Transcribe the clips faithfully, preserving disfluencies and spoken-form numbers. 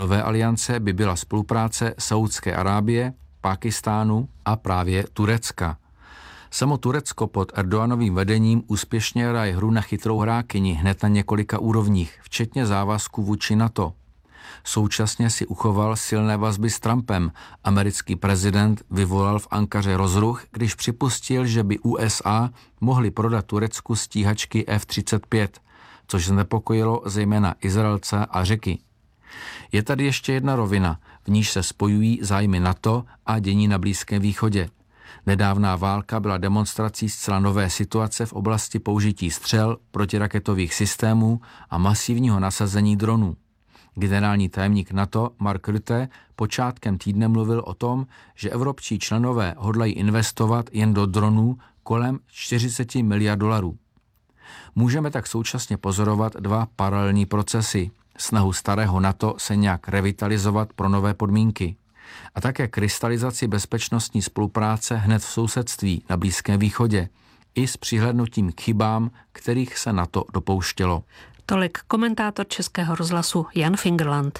nové aliance by byla spolupráce Saúdské Arábie, Pákistánu a právě Turecka. Samo Turecko pod Erdoganovým vedením úspěšně hraje hru na chytrou hrákyni hned na několika úrovních, včetně závazků vůči NATO. Současně si uchoval silné vazby s Trumpem. Americký prezident vyvolal v Ankaře rozruch, když připustil, že by U S A mohli prodat Turecku stíhačky F třicet pět, což znepokojilo zejména Izraelce a Řeky. Je tady ještě jedna rovina, v níž se spojují zájmy NATO a dění na Blízkém východě. Nedávná válka byla demonstrací zcela nové situace v oblasti použití střel, protiraketových systémů a masivního nasazení dronů. Generální tajemník NATO Mark Rutte počátkem týdne mluvil o tom, že evropští členové hodlají investovat jen do dronů kolem čtyřicet miliard dolarů. Můžeme tak současně pozorovat dva paralelní procesy. Snahu starého NATO se nějak revitalizovat pro nové podmínky a také krystalizaci bezpečnostní spolupráce hned v sousedství na Blízkém východě i s přihlédnutím k chybám, kterých se NATO dopouštělo. Tolik komentátor Českého rozhlasu Jan Fingerland.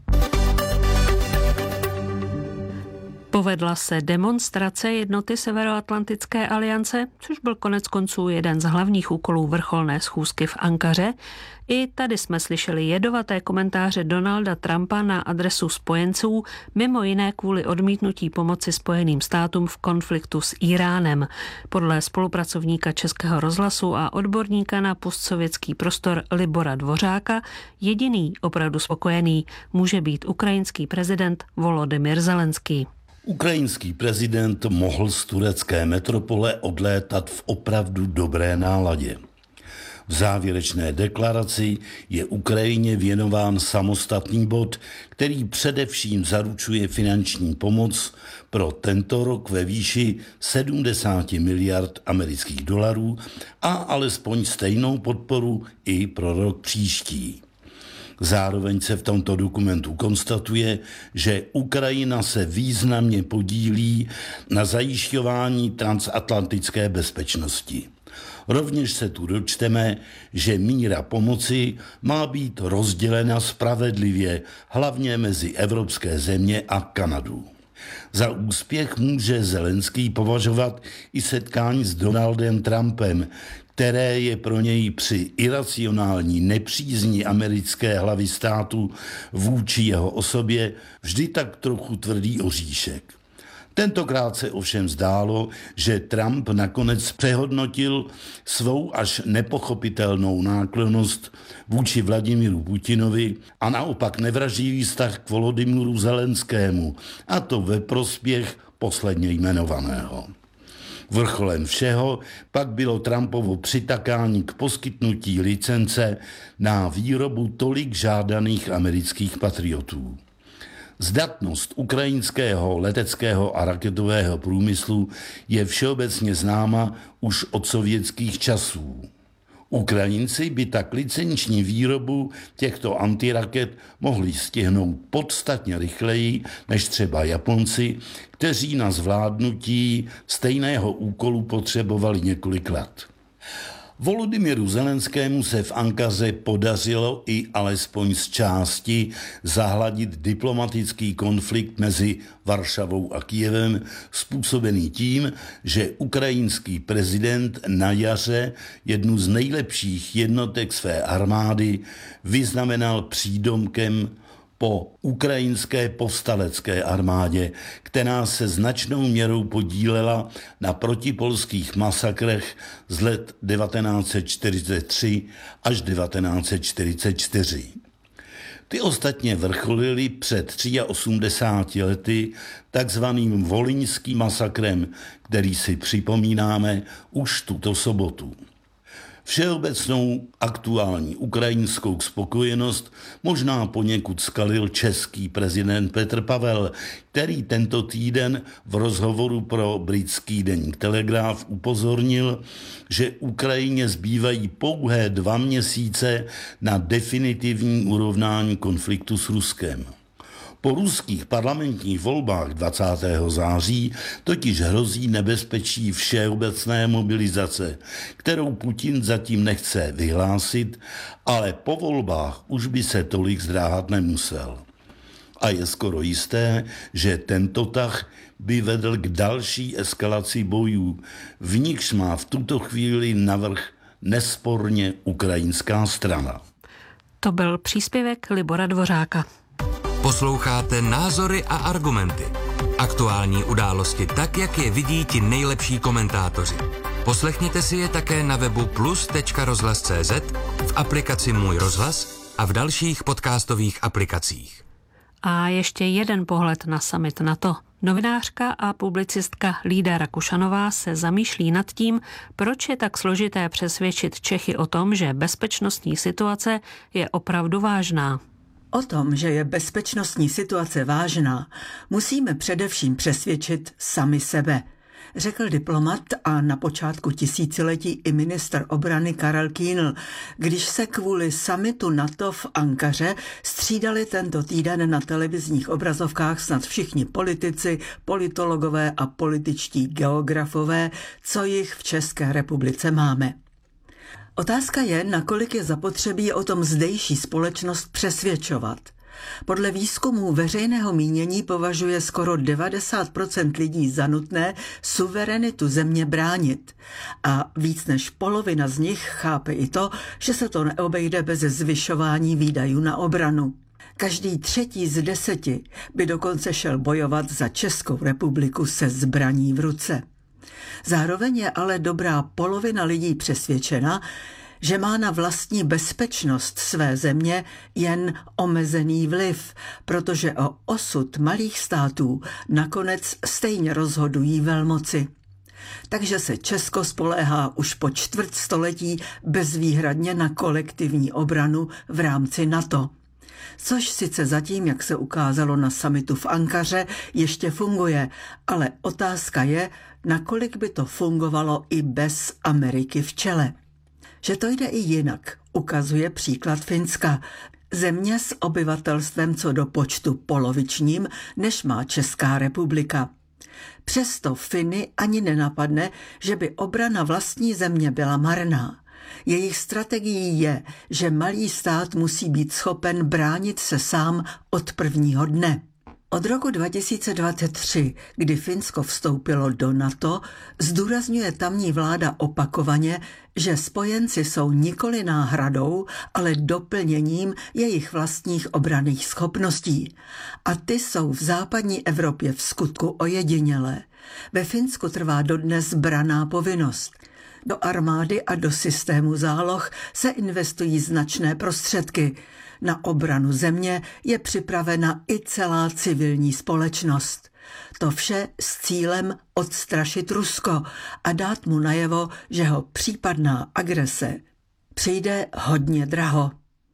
Povedla se demonstrace jednoty Severoatlantické aliance, což byl konec konců jeden z hlavních úkolů vrcholné schůzky v Ankaře. I tady jsme slyšeli jedovaté komentáře Donalda Trumpa na adresu spojenců, mimo jiné kvůli odmítnutí pomoci Spojeným státům v konfliktu s Íránem. Podle spolupracovníka Českého rozhlasu a odborníka na postsovětský prostor Libora Dvořáka jediný opravdu spokojený může být ukrajinský prezident Volodymyr Zelenský. Ukrajinský prezident mohl z turecké metropole odlétat v opravdu dobré náladě. V závěrečné deklaraci je Ukrajině věnován samostatný bod, který především zaručuje finanční pomoc pro tento rok ve výši sedmdesát miliard amerických dolarů a alespoň stejnou podporu i pro rok příští. Zároveň se v tomto dokumentu konstatuje, že Ukrajina se významně podílí na zajišťování transatlantické bezpečnosti. Rovněž se tu dočteme, že míra pomoci má být rozdělena spravedlivě, hlavně mezi evropské země a Kanadu. Za úspěch může Zelenský považovat i setkání s Donaldem Trumpem, které je pro něj při iracionální nepřízni americké hlavy státu vůči jeho osobě vždy tak trochu tvrdý oříšek. Tentokrát se ovšem zdálo, že Trump nakonec přehodnotil svou až nepochopitelnou náklonnost vůči Vladimíru Putinovi a naopak nevraživý vztah k Volodymyru Zelenskému, a to ve prospěch posledně jmenovaného. Vrcholem všeho pak bylo Trumpovo přitakání k poskytnutí licence na výrobu tolik žádaných amerických patriotů. Zdatnost ukrajinského leteckého a raketového průmyslu je všeobecně známa už od sovětských časů. Ukrajinci by tak licenční výrobu těchto antiraket mohli stihnout podstatně rychleji než třeba Japonci, kteří na zvládnutí stejného úkolu potřebovali několik let. Volodymyru Zelenskému se v Ankaře podařilo i alespoň z části zahladit diplomatický konflikt mezi Varšavou a Kyjevem, způsobený tím, že ukrajinský prezident na jaře jednu z nejlepších jednotek své armády vyznamenal přídomkem po ukrajinské povstalecké armádě, která se značnou měrou podílela na protipolských masakrech z let devatenáct set čtyřicet tři až devatenáct set čtyřicet čtyři. Ty ostatně vrcholily před osmdesáti třemi lety takzvaným volyňským masakrem, který si připomínáme už tuto sobotu. Všeobecnou aktuální ukrajinskou spokojenost možná poněkud skalil český prezident Petr Pavel, který tento týden v rozhovoru pro britský deník Telegraph upozornil, že Ukrajině zbývají pouhé dva měsíce na definitivní urovnání konfliktu s Ruskem. Po ruských parlamentních volbách dvacátého září totiž hrozí nebezpečí všeobecné mobilizace, kterou Putin zatím nechce vyhlásit, ale po volbách už by se tolik zdráhat nemusel. A je skoro jisté, že tento tah by vedl k další eskalaci bojů, v nichž má v tuto chvíli navrch nesporně ukrajinská strana. To byl příspěvek Libora Dvořáka. Posloucháte Názory a argumenty. Aktuální události tak, jak je vidí ti nejlepší komentátoři. Poslechněte si je také na webu plus tečka rozhlas tečka cé zet, v aplikaci Můj rozhlas a v dalších podcastových aplikacích. A ještě jeden pohled na summit NATO. Novinářka a publicistka Lída Rakušanová se zamýšlí nad tím, proč je tak složité přesvědčit Čechy o tom, že bezpečnostní situace je opravdu vážná. O tom, že je bezpečnostní situace vážná, musíme především přesvědčit sami sebe, řekl diplomat a na počátku tisíciletí i ministr obrany Karel Kýnl, když se kvůli summitu NATO v Ankaře střídali tento týden na televizních obrazovkách snad všichni politici, politologové a političtí geografové, co jich v České republice máme. Otázka je, nakolik je zapotřebí o tom zdejší společnost přesvědčovat. Podle výzkumů veřejného mínění považuje skoro devadesát procent lidí za nutné suverenitu země bránit. A víc než polovina z nich chápe i to, že se to neobejde bez zvyšování výdajů na obranu. Každý třetí z deseti by dokonce šel bojovat za Českou republiku se zbraní v ruce. Zároveň je ale dobrá polovina lidí přesvědčena, že má na vlastní bezpečnost své země jen omezený vliv, protože o osud malých států nakonec stejně rozhodují velmoci. Takže se Česko spoléhá už po čtvrt století bezvýhradně na kolektivní obranu v rámci NATO. Což sice zatím, jak se ukázalo na summitu v Ankaře, ještě funguje, ale otázka je, nakolik by to fungovalo i bez Ameriky v čele. Že to jde i jinak, ukazuje příklad Finska, země s obyvatelstvem co do počtu polovičním, než má Česká republika. Přesto Finy ani nenapadne, že by obrana vlastní země byla marná. Jejich strategií je, že malý stát musí být schopen bránit se sám od prvního dne. Od roku dva tisíce dvacet tři, kdy Finsko vstoupilo do NATO, zdůrazňuje tamní vláda opakovaně, že spojenci jsou nikoli náhradou, ale doplněním jejich vlastních obranných schopností. A ty jsou v západní Evropě v skutku ojedinělé. Ve Finsku trvá dodnes branná povinnost. Do armády a do systému záloh se investují značné prostředky. Na obranu země je připravena i celá civilní společnost. To vše s cílem odstrašit Rusko a dát mu najevo, že ho případná agrese přijde hodně draho.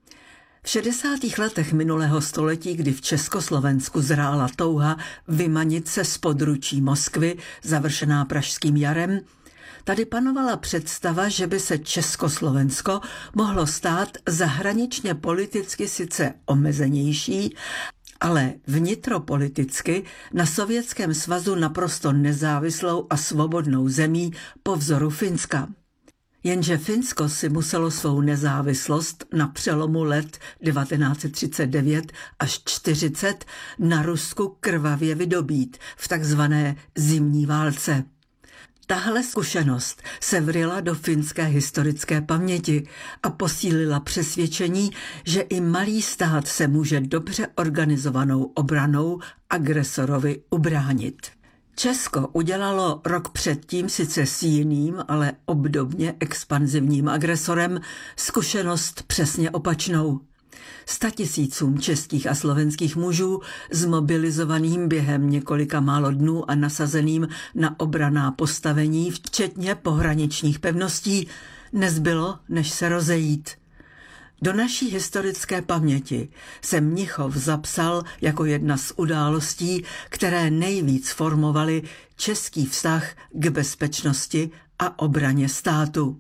V šedesátých letech minulého století, kdy v Československu zrála touha vymanit se z područí Moskvy, završená Pražským jarem, tady panovala představa, že by se Československo mohlo stát zahraničně politicky sice omezenější, ale vnitropoliticky na Sovětském svazu naprosto nezávislou a svobodnou zemí po vzoru Finska. Jenže Finsko si muselo svou nezávislost na přelomu let devatenáct set třicet devět až čtyřicet na Rusku krvavě vydobít v takzvané zimní válce. Tahle zkušenost se vryla do finské historické paměti a posílila přesvědčení, že i malý stát se může dobře organizovanou obranou agresorovi ubránit. Česko udělalo rok předtím sice s jiným, ale obdobně expanzivním agresorem zkušenost přesně opačnou. Statisícům českých a slovenských mužů zmobilizovaným během několika málo dnů a nasazeným na obranná postavení, včetně pohraničních pevností, nezbylo, než se rozejít. Do naší historické paměti se Mnichov zapsal jako jedna z událostí, které nejvíc formovaly český vztah k bezpečnosti a obraně státu.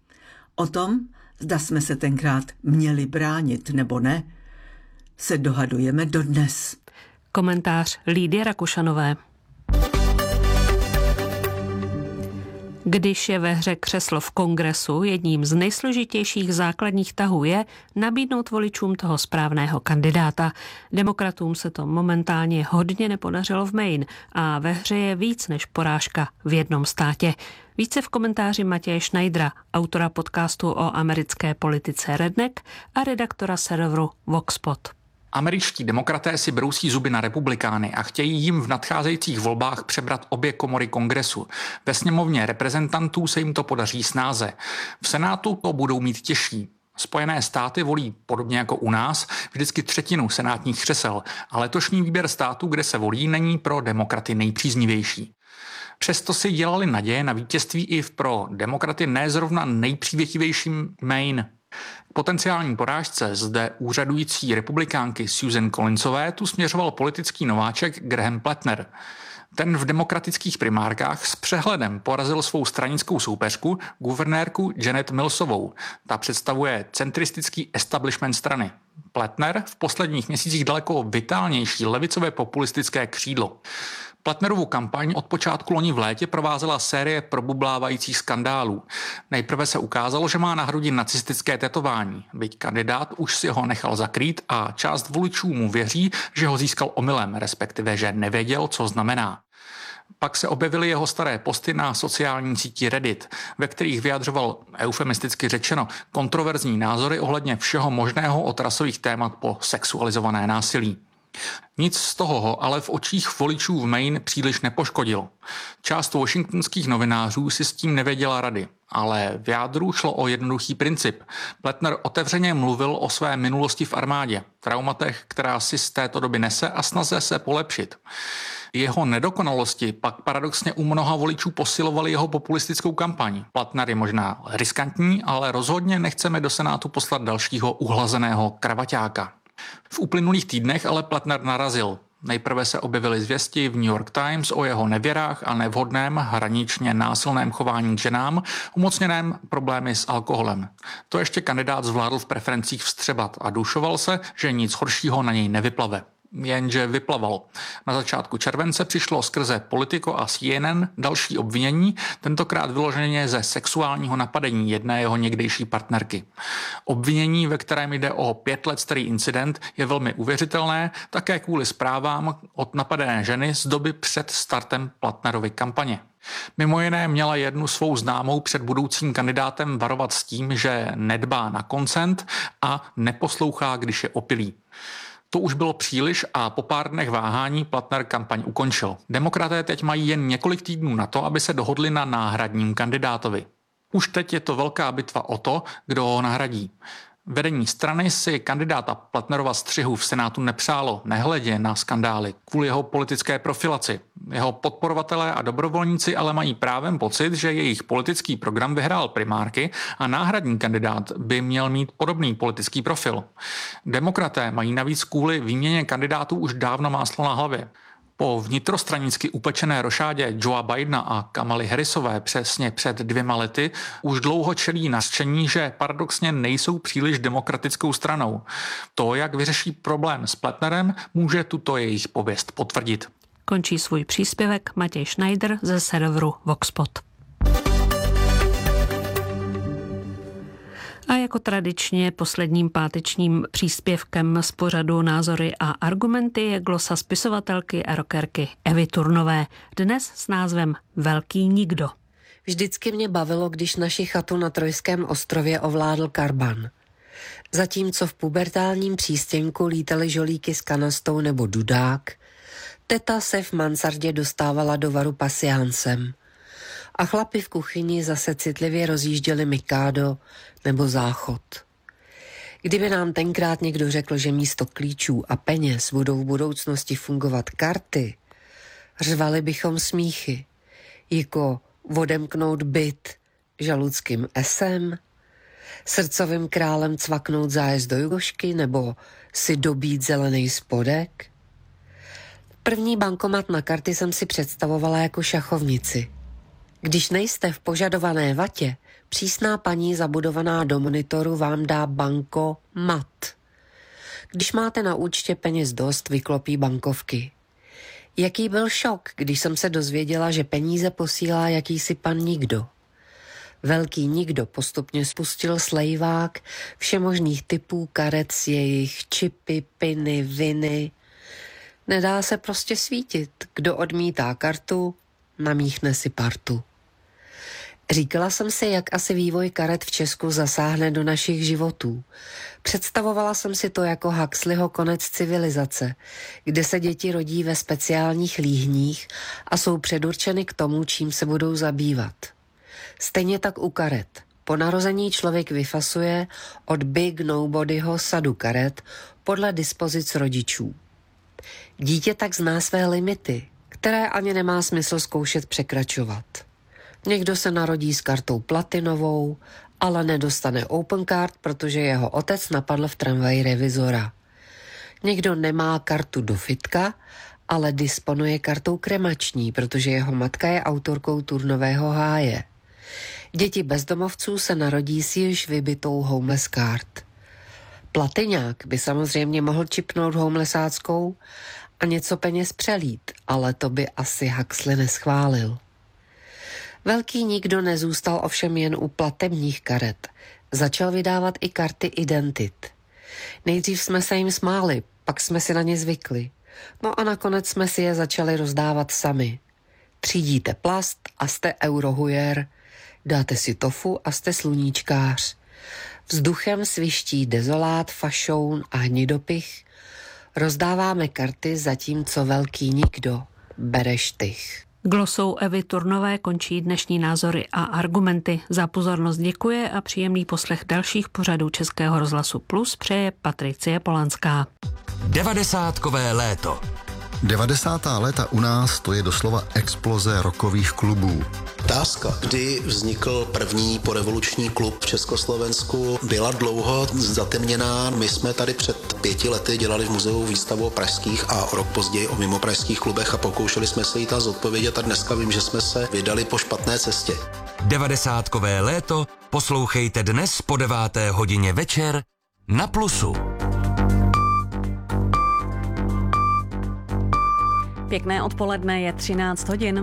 O tom, zda jsme se tenkrát měli bránit nebo ne, se dohadujeme dodnes. Komentář Lídy Rakušanové. Když je ve hře křeslo v kongresu, jedním z nejsložitějších základních tahů je nabídnout voličům toho správného kandidáta. Demokratům se to momentálně hodně nepodařilo v Maine a ve hře je víc než porážka v jednom státě. Více v komentáři Matěje Schneidera, autora podcastu o americké politice Redneck a redaktora serveru Voxpot. Američtí demokraté si brousí zuby na republikány a chtějí jim v nadcházejících volbách přebrat obě komory kongresu. Ve sněmovně reprezentantů se jim to podaří snáze. V Senátu to budou mít těžší. Spojené státy volí, podobně jako u nás, vždycky třetinu senátních křesel a letošní výběr států, kde se volí, není pro demokraty nejpříznivější. Přesto si dělali naděje na vítězství i v pro demokraty nezrovna nejpřívětivějším Maine. K potenciální porážce zde úřadující republikánky Susan Collinsové tu směřoval politický nováček Graham Plattner. Ten v demokratických primárkách s přehledem porazil svou stranickou soupeřku, guvernérku Janet Millsovou. Ta představuje centristický establishment strany. Plattner v posledních měsících daleko vitálnější levicové populistické křídlo. Plattnerovu kampaň od počátku loni v létě provázela série probublávajících skandálů. Nejprve se ukázalo, že má na hrudi nacistické tetování, byť kandidát už si ho nechal zakrýt a část voličů mu věří, že ho získal omylem, respektive že nevěděl, co znamená. Pak se objevily jeho staré posty na sociální síti Reddit, ve kterých vyjadřoval, eufemisticky řečeno, kontroverzní názory ohledně všeho možného od rasových témat po sexualizované násilí. Nic z toho ho ale v očích voličů v Maine příliš nepoškodilo. Část washingtonských novinářů si s tím nevěděla rady, ale v jádru šlo o jednoduchý princip. Plattner otevřeně mluvil o své minulosti v armádě, traumatech, která si z této doby nese a snaze se polepšit. Jeho nedokonalosti pak paradoxně u mnoha voličů posilovaly jeho populistickou kampaň. Plattner je možná riskantní, ale rozhodně nechceme do Senátu poslat dalšího uhlazeného kravaťáka. V uplynulých týdnech ale Plattner narazil. Nejprve se objevily zvěsti v New York Times o jeho nevěrách a nevhodném, hraničně násilném chování k ženám, umocněném problémy s alkoholem. To ještě kandidát zvládl v preferencích vstřebat a dušoval se, že nic horšího na něj nevyplave. Jenže vyplavalo. Na začátku července přišlo skrze Politico a C N N další obvinění, tentokrát vyloženě ze sexuálního napadení jedné jeho někdejší partnerky. Obvinění, ve kterém jde o pět let starý incident, je velmi uvěřitelné, také kvůli zprávám od napadené ženy z doby před startem Plattnerovy kampaně. Mimo jiné měla jednu svou známou před budoucím kandidátem varovat s tím, že nedbá na koncent a neposlouchá, když je opilý. To už bylo příliš a po pár dnech váhání Plattner kampaň ukončil. Demokraté teď mají jen několik týdnů na to, aby se dohodli na náhradním kandidátovi. Už teď je to velká bitva o to, kdo ho nahradí. Vedení strany si kandidáta Plattnerova střihu v Senátu nepřálo, nehledě na skandály, kvůli jeho politické profilaci. Jeho podporovatelé a dobrovolníci ale mají právem pocit, že jejich politický program vyhrál primárky a náhradní kandidát by měl mít podobný politický profil. Demokraté mají navíc kvůli výměně kandidátů už dávno máslo na hlavě. Po vnitrostranicky upečené rošádě Joea Bidena a Kamaly Harrisové přesně před dvěma lety už dlouho čelí nařčení, že paradoxně nejsou příliš demokratickou stranou. To, jak vyřeší problém s Plattnerem, může tuto jejich pověst potvrdit. Končí svůj příspěvek Matěj Schneider ze serveru Voxpot. A jako tradičně posledním pátečním příspěvkem z pořadu Názory a argumenty je glosa spisovatelky a rockerky Evy Turnové. Dnes s názvem Velký nikdo. Vždycky mě bavilo, když naši chatu na Trojském ostrově ovládl karban. Zatímco v pubertálním přístěnku lítaly žolíky s kanastou nebo dudák, teta se v mansardě dostávala do varu pasiánsem. A chlapi v kuchyni zase citlivě rozjížděli mikádo nebo záchod. Kdyby nám tenkrát někdo řekl, že místo klíčů a peněz budou v budoucnosti fungovat karty, řvali bychom smíchy, jako odemknout byt žaludským esem, srdcovým králem cvaknout zájezd do Jugošky nebo si dobít zelený spodek. První bankomat na karty jsem si představovala jako šachovnici. Když nejste v požadované vatě, přísná paní zabudovaná do monitoru vám dá banko mat. Když máte na účtě peněz dost, vyklopí bankovky. Jaký byl šok, když jsem se dozvěděla, že peníze posílá jakýsi pan Nikdo. Velký Nikdo postupně spustil slejvák všemožných typů karet s jejich čipy, piny, viny. Nedá se prostě svítit. Kdo odmítá kartu, namíchne si partu. Říkala jsem si, jak asi vývoj karet v Česku zasáhne do našich životů. Představovala jsem si to jako Huxleyho konec civilizace, kde se děti rodí ve speciálních líhních a jsou předurčeny k tomu, čím se budou zabývat. Stejně tak u karet. Po narození člověk vyfasuje od Big Nobodyho sadu karet podle dispozic rodičů. Dítě tak zná své limity, které ani nemá smysl zkoušet překračovat. Někdo se narodí s kartou platinovou, ale nedostane open card, protože jeho otec napadl v tramvaji revizora. Někdo nemá kartu do fitka, ale disponuje kartou kremační, protože jeho matka je autorkou turnového háje. Děti bezdomovců se narodí s již vybitou homeless card. Platiňák by samozřejmě mohl čipnout homelessáckou a něco peněz přelít, ale to by asi Huxley neschválil. Velký Nikdo nezůstal ovšem jen u platebních karet. Začal vydávat i karty identit. Nejdřív jsme se jim smáli, pak jsme si na ně zvykli. No a nakonec jsme si je začali rozdávat sami. Třídíte plast a jste eurohujer, dáte si tofu a jste sluníčkář. Vzduchem sviští dezolát, fašoun a hnidopich. Rozdáváme karty, zatímco Velký Nikdo bere štych. Glosou Evy Turnové končí dnešní názory a argumenty. Za pozornost děkuje a příjemný poslech dalších pořadů Českého rozhlasu Plus přeje Patricie Polanská. Devadesátkové léto. devadesátá léta u nás to je doslova exploze rockových klubů. Otázka, kdy vznikl první porevoluční klub v Československu, byla dlouho zatemněná. My jsme tady před pěti lety dělali v muzeu výstavu o pražských a o rok později o mimopražských klubech a pokoušeli jsme se jí tam zodpovědět a dneska vím, že jsme se vydali po špatné cestě. Devadesátkové léto poslouchejte dnes po deváté hodině večer na Plusu. Pěkné odpoledne, je třináct hodin.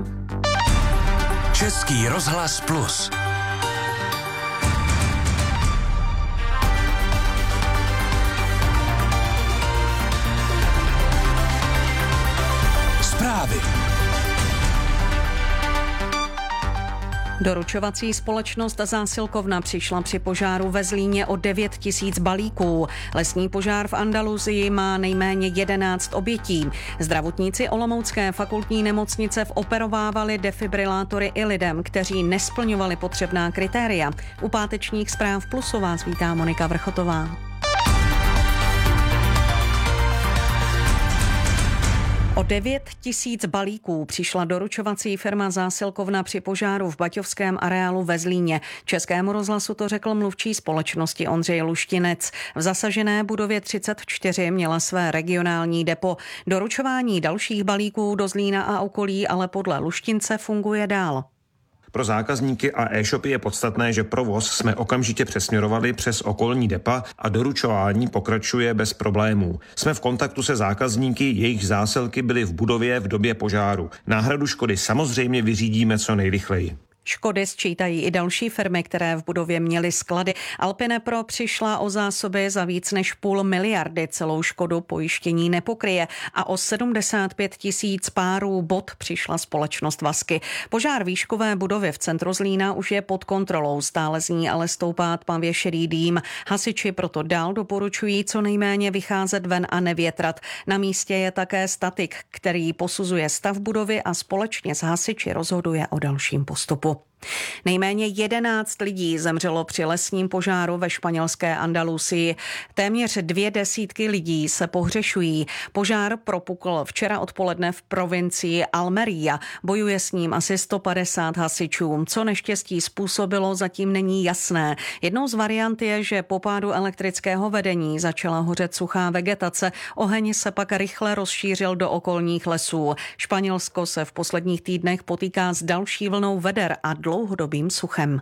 Český rozhlas Plus. Zprávy. Doručovací společnost Zásilkovna přišla při požáru ve Zlíně o devět tisíc balíků. Lesní požár v Andalusii má nejméně jedenáct obětí. Zdravotníci Olomoucké fakultní nemocnice operovávali defibrilátory i lidem, kteří nesplňovali potřebná kritéria. U pátečních zpráv Plusu vás vítá Monika Vrchotová. O devět tisíc balíků přišla doručovací firma Zásilkovna při požáru v baťovském areálu ve Zlíně. Českému rozhlasu to řekl mluvčí společnosti Ondřej Luštinec. V zasažené budově třicet čtyři měla své regionální depo. Doručování dalších balíků do Zlína a okolí ale podle Luštince funguje dál. Pro zákazníky a e-shopy je podstatné, že provoz jsme okamžitě přesměrovali přes okolní depa a doručování pokračuje bez problémů. Jsme v kontaktu se zákazníky, jejich zásilky byly v budově v době požáru. Náhradu škody samozřejmě vyřídíme co nejrychleji. Škody sčítají i další firmy, které v budově měly sklady. Alpinepro přišla o zásoby za víc než půl miliardy. Celou škodu pojištění nepokryje a o sedmdesát pět tisíc párů bot přišla společnost Vasky. Požár výškové budovy v centru Zlína už je pod kontrolou. Stále z ní ale stoupá tmavě šedý dým. Hasiči proto dál doporučují co nejméně vycházet ven a nevětrat. Na místě je také statik, který posuzuje stav budovy a společně s hasiči rozhoduje o dalším postupu. Nejméně jedenáct lidí zemřelo při lesním požáru ve španělské Andalusii. Téměř dvě desítky lidí se pohřešují. Požár propukl včera odpoledne v provincii Almería. Bojuje s ním asi sto padesát hasičů. Co neštěstí způsobilo, zatím není jasné. Jednou z variant je, že po pádu elektrického vedení začala hořet suchá vegetace. Oheň se pak rychle rozšířil do okolních lesů. Španělsko se v posledních týdnech potýká s další vlnou veder a dlouhodobým suchem.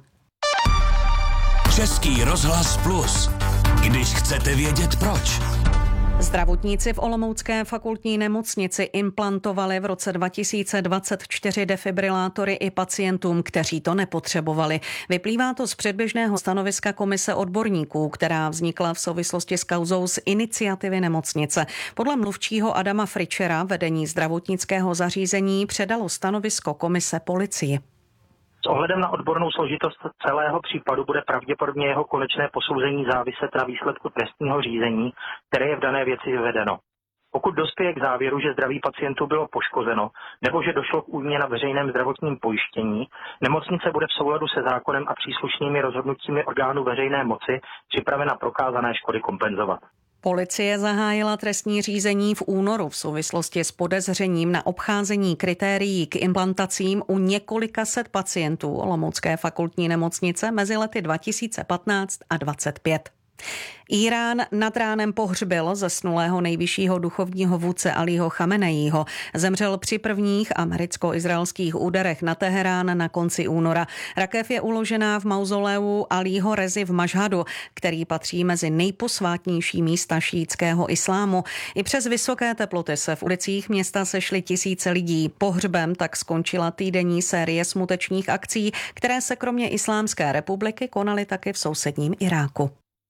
Český rozhlas Plus. Když chcete vědět proč. Zdravotníci v Olomoucké fakultní nemocnici implantovali v roce dva tisíce dvacet čtyři defibrilátory i pacientům, kteří to nepotřebovali. Vyplývá to z předběžného stanoviska komise odborníků, která vznikla v souvislosti s kauzou z iniciativy nemocnice. Podle mluvčího Adama Fričera vedení zdravotnického zařízení předalo stanovisko komise policii. S ohledem na odbornou složitost celého případu bude pravděpodobně jeho konečné posouzení záviset na výsledku trestního řízení, které je v dané věci vedeno. Pokud dospěje k závěru, že zdraví pacientů bylo poškozeno nebo že došlo k újmě na veřejném zdravotním pojištění, nemocnice bude v souladu se zákonem a příslušnými rozhodnutími orgánů veřejné moci připravena prokázané škody kompenzovat. Policie zahájila trestní řízení v únoru v souvislosti s podezřením na obcházení kritérií k implantacím u několika set pacientů Olomoucké fakultní nemocnice mezi lety dva tisíce patnáct a dvacet pět. Írán nad ránem pohřbil zesnulého nejvyššího duchovního vůdce Alího Chameneího. Zemřel při prvních americko-izraelských úderech na Teherán na konci února. Rakev je uložená v mauzoleu Alího Rezy v Mašhadu, který patří mezi nejposvátnější místa šíitského islámu. I přes vysoké teploty se v ulicích města sešly tisíce lidí. Pohřbem tak skončila týdenní série smutečních akcí, které se kromě Islámské republiky konaly taky v sousedním Iráku.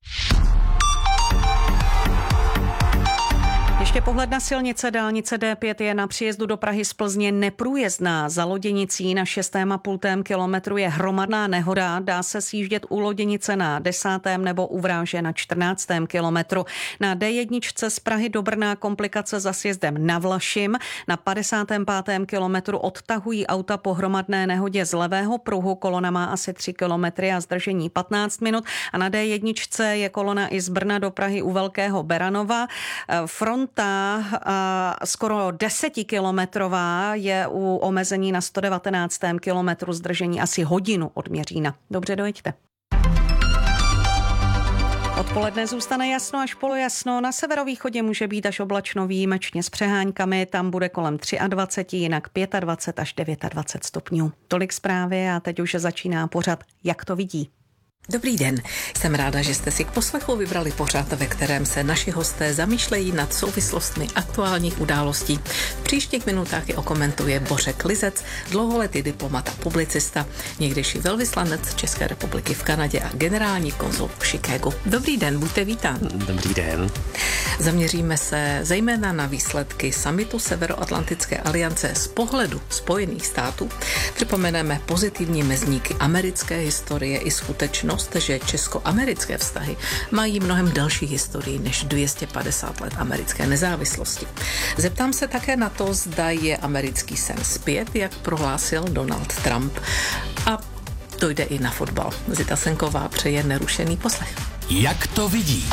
Ještě pohled na silnice. Dálnice D pět je na příjezdu do Prahy z Plzně neprůjezdná. Za Loděnicí na šestém a půltém kilometru je hromadná nehoda. Dá se sjíždět u Loděnice na desátém nebo u Vráže na čtrnáctém kilometru. Na D jedna z Prahy do Brna komplikace za sjezdem na Vlašim. Na padesátém pátém kilometru odtahují auta po hromadné nehodě z levého pruhu. Kolona má asi tři kilometry a zdržení patnáct minut. A na D jedna je kolona i z Brna do Prahy u Velkého Beranova. Front Ta skoro desetikilometrová je u omezení na sto devatenáctém kilometru, zdržení asi hodinu od Měřína. Dobře, dojeďte. Odpoledne zůstane jasno až polojasno, na severovýchodě může být až oblačno výjimečně s přehánkami, tam bude kolem dvacet tři, jinak dvacet pět až dvacet devět stupňů. Tolik zprávy a teď už začíná pořad Jak to vidí. Dobrý den, jsem ráda, že jste si k poslechu vybrali pořad, ve kterém se naši hosté zamýšlejí nad souvislostmi aktuálních událostí. V příštích minutách je okomentuje Bořek Lizec, dlouholetý diplomat a publicista, někdejší velvyslanec České republiky v Kanadě a generální konzul v Chicagu. Dobrý den, buďte vítán. Dobrý den. Zaměříme se zejména na výsledky summitu Severoatlantické aliance z pohledu Spojených států. Připomeneme pozitivní mezníky americké historie i skutečnost, že česko-americké vztahy mají mnohem delší historii než dvě stě padesát let americké nezávislosti. Zeptám se také na to, zda je americký sen zpět, jak prohlásil Donald Trump. A dojde i na fotbal. Zita Senková přeje nerušený poslech. Jak to vidí?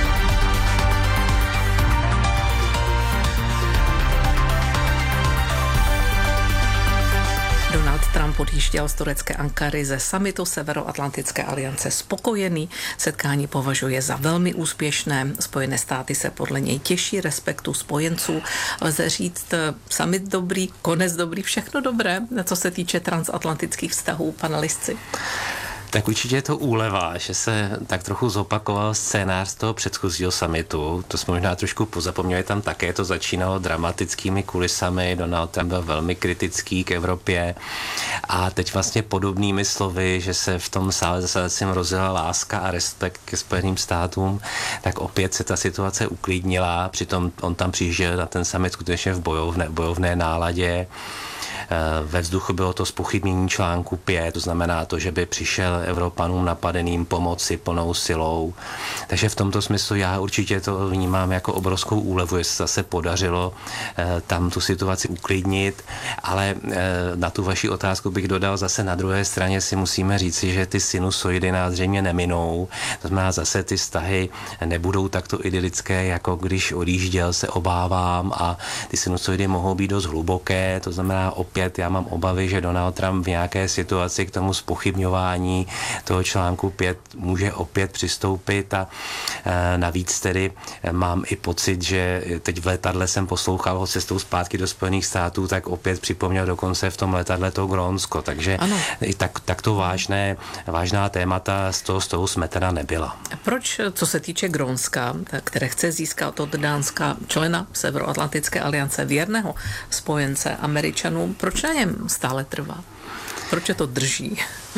Donald Trump odjížděl z turecké Ankary ze summitu Severoatlantické aliance spokojený. Setkání považuje za velmi úspěšné. Spojené státy se podle něj těší respektu spojenců. Lze říct summit dobrý, konec dobrý, všechno dobré, co se týče transatlantických vztahů, panelistci. Tak určitě je to úleva, že se tak trochu zopakoval scénář z toho předchozího summitu. To jsme možná trošku pozapomněli, tam také to začínalo dramatickými kulisami. Donald Trump byl velmi kritický k Evropě a teď vlastně podobnými slovy, že se v tom sále zase rozjela láska a respekt ke Spojeným státům, tak opět se ta situace uklidnila. Přitom on tam přijížděl na ten summit skutečně v bojovné, bojovné náladě. Ve vzduchu bylo to zpochybnění článku pět, to znamená to, že by přišel Evropanům napadeným pomoci plnou silou. Takže v tomto smyslu já určitě to vnímám jako obrovskou úlevu, že se zase podařilo tam tu situaci uklidnit, ale na tu vaši otázku bych dodal zase na druhé straně si musíme říci, že ty sinusoidy nás zřejmě neminou. To znamená zase ty vztahy nebudou takto idylické, jako když odjížděl, se obávám, a ty sinusoidy mohou být dost hluboké, to znamená opět já mám obavy, že Donald Trump v nějaké situaci k tomu zpochybňování toho článku pět může opět přistoupit a navíc tedy mám i pocit, že teď v letadle jsem poslouchal ho cestou zpátky do Spojených států, tak opět připomněl dokonce v tom letadle to Grónsko, takže i tak, tak to vážné, vážná témata z toho, z toho smetena nebyla. Proč, co se týče Grónska, které chce získat od Dánska člena Severoatlantické aliance, věrného spojence Američanů, proč na něm stále trvá? Proč je to drží?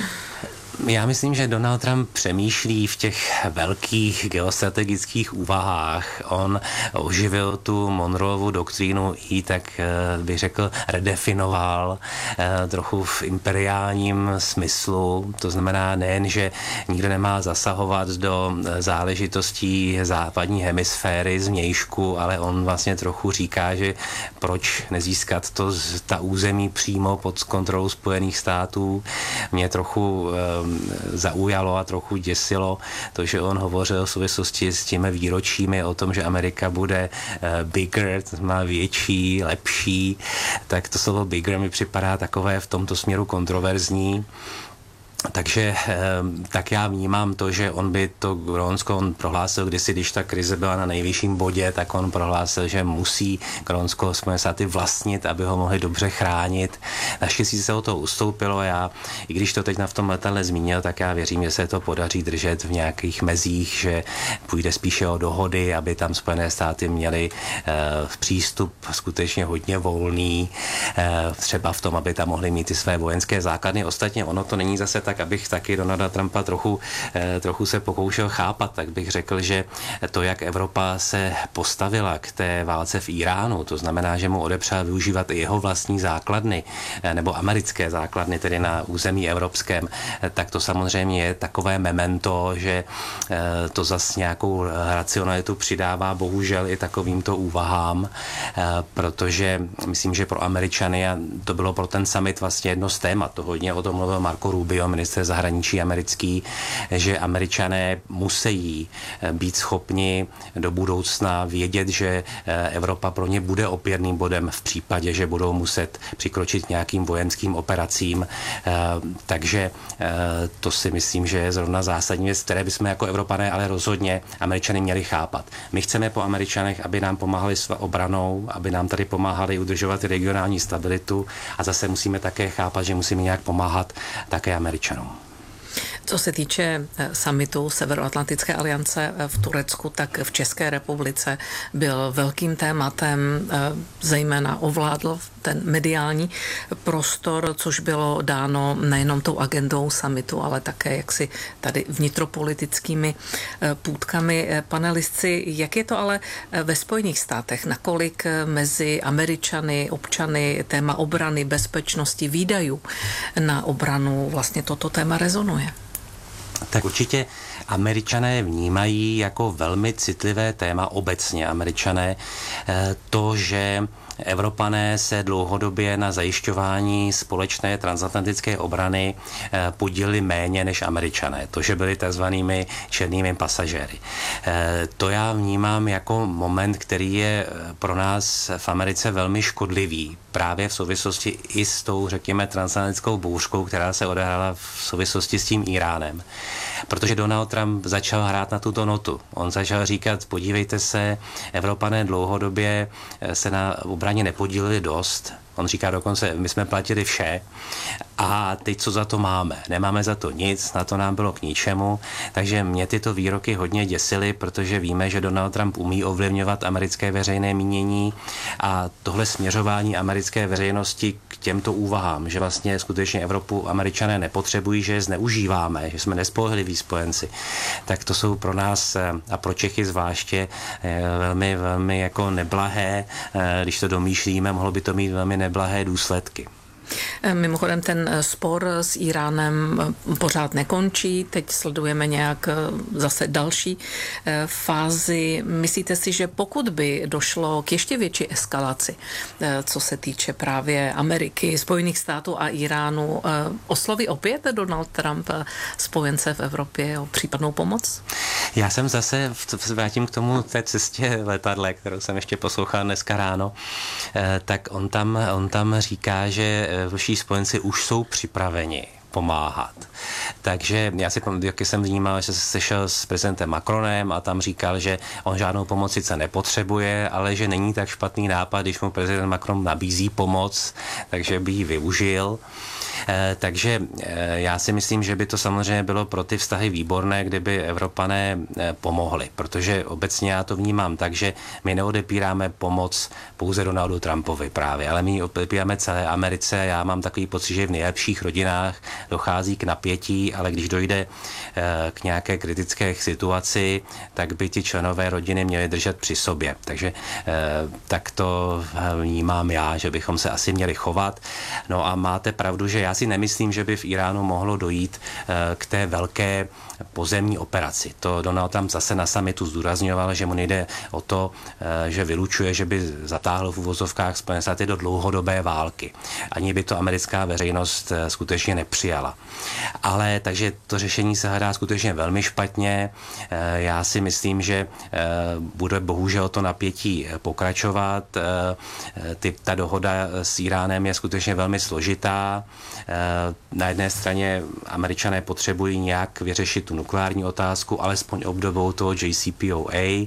Já myslím, že Donald Trump přemýšlí v těch velkých geostrategických úvahách. On oživil tu Monroeovu doktrínu i tak bych řekl redefinoval trochu v imperiálním smyslu. To znamená nejen, že nikdo nemá zasahovat do záležitostí západní hemisféry zvnějšku, ale on vlastně trochu říká, že proč nezískat to, ta území přímo pod kontrolou Spojených států. Mě trochu zaujalo a trochu děsilo to, že on hovořil v souvislosti s těmi výročími o tom, že Amerika bude bigger, to znamená větší, lepší, tak to slovo bigger mi připadá takové v tomto směru kontroverzní. Takže tak já vnímám to, že on by to Grónsko, on prohlásil kdysi, když ta krize byla na nejvyšším bodě, tak on prohlásil, že musí Grónsko Spojené státy vlastnit, aby ho mohli dobře chránit. Naštěstí se o to ustoupilo. Já, i když to teď na v tom letadle zmínil, tak já věřím, že se to podaří držet v nějakých mezích, že půjde spíše o dohody, aby tam Spojené státy měly eh, přístup skutečně hodně volný, eh, třeba v tom, aby tam mohli mít ty své vojenské základny. Ostatně ono to není zase tak, abych taky Donalda Trumpa trochu, eh, trochu se pokoušel chápat, tak bych řekl, že to, jak Evropa se postavila k té válce v Iránu, to znamená, že mu odepřela využívat i jeho vlastní základny, eh, nebo americké základny, tedy na území evropském, eh, tak to samozřejmě je takové memento, že eh, to zas nějakou racionalitu přidává bohužel i takovýmto úvahám, eh, protože myslím, že pro Američany, a to bylo pro ten summit vlastně jedno z témat, to hodně o tom mluvil Marco Rubio, ministr zahraničí americký, že Američané musí být schopni do budoucna vědět, že Evropa pro ně bude opěrným bodem v případě, že budou muset přikročit k nějakým vojenským operacím. Takže to si myslím, že je zrovna zásadní věc, které bychom jako Evropané ale rozhodně Američany měli chápat. My chceme po Američanech, aby nám pomáhali s obranou, aby nám tady pomáhali udržovat regionální stabilitu a zase musíme také chápat, že musíme nějak pomáhat také Američanům. Co se týče summitu Severoatlantické aliance v Turecku, tak v České republice byl velkým tématem, zejména ovládl ten mediální prostor, což bylo dáno nejenom tou agendou summitu, ale také jaksi tady vnitropolitickými půtkami. Panelistci, jak je to ale ve Spojených státech? Nakolik mezi Američany, občany téma obrany, bezpečnosti, výdajů na obranu vlastně toto téma rezonuje? Tak určitě Američané vnímají jako velmi citlivé téma obecně Američané to, že Evropané se dlouhodobě na zajišťování společné transatlantické obrany podíleli méně než Američané. To, že byli takzvanými černými pasažéry. To já vnímám jako moment, který je pro nás v Americe velmi škodlivý. Právě v souvislosti i s tou, řekněme, transatlantickou bouřkou, která se odehrála v souvislosti s tím Iránem. Protože Donald Trump začal hrát na tuto notu. On začal říkat, podívejte se, Evropané dlouhodobě se na obraně nepodíleli dost. On říká dokonce, my jsme platili vše a teď co za to máme? Nemáme za to nic, na to nám bylo k ničemu, takže mě tyto výroky hodně děsily, protože víme, že Donald Trump umí ovlivňovat americké veřejné mínění a tohle směřování americké veřejnosti k těmto úvahám, že vlastně skutečně Evropu Američané nepotřebují, že je zneužíváme, že jsme nespolehliví spojenci, tak to jsou pro nás a pro Čechy zvláště velmi, velmi jako neblahé, když to domýšlíme, mohlo by to mít velmi neblahé důsledky. Mimochodem ten spor s Iránem pořád nekončí, teď sledujeme nějak zase další fázi. Myslíte si, že pokud by došlo k ještě větší eskalaci, co se týče právě Ameriky, Spojených států a Iránu, osloví opět Donald Trump spojence v Evropě o případnou pomoc? Já jsem zase, vrátím k tomu té cestě letadle, kterou jsem ještě poslouchal dneska ráno, tak on tam, on tam říká, že vší spojenci už jsou připraveni pomáhat. Takže já si pamatuju, jak jsem vnímal, že se sešel s prezidentem Macronem a tam říkal, že on žádnou pomoc sice nepotřebuje, ale že není tak špatný nápad, když mu prezident Macron nabízí pomoc, takže by ji využil. Eh, takže eh, já si myslím, že by to samozřejmě bylo pro ty vztahy výborné, kdyby Evropané eh, pomohli, protože obecně já to vnímám tak, že my neodepíráme pomoc pouze Donaldu Trumpovi právě, ale my odepíráme celé Americe. Já mám takový pocit, že v nejlepších rodinách dochází k napětí, ale když dojde eh, k nějaké kritické situaci, tak by ti členové rodiny měli držet při sobě. Takže eh, tak to vnímám já, že bychom se asi měli chovat. No a máte pravdu, že já si nemyslím, že by v Iránu mohlo dojít k té velké pozemní operaci. To Donald Trump zase na summitu zdůrazňoval, že mu nejde o to, že vylučuje, že by zatáhl v uvozovkách Spojené státy do dlouhodobé války. Ani by to americká veřejnost skutečně nepřijala. Ale takže to řešení se hledá skutečně velmi špatně. Já si myslím, že bude bohužel to napětí pokračovat. Ty, ta dohoda s Iránem je skutečně velmi složitá. Na jedné straně Američané potřebují nějak vyřešit tu nukleární otázku, alespoň obdobou toho J C P O A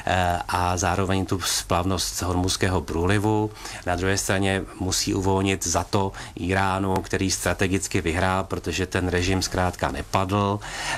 a zároveň tu splavnost Hormuzského průlivu. Na druhé straně musí uvolnit za to Iránu, který strategicky vyhrál, protože ten režim zkrátka nepadl,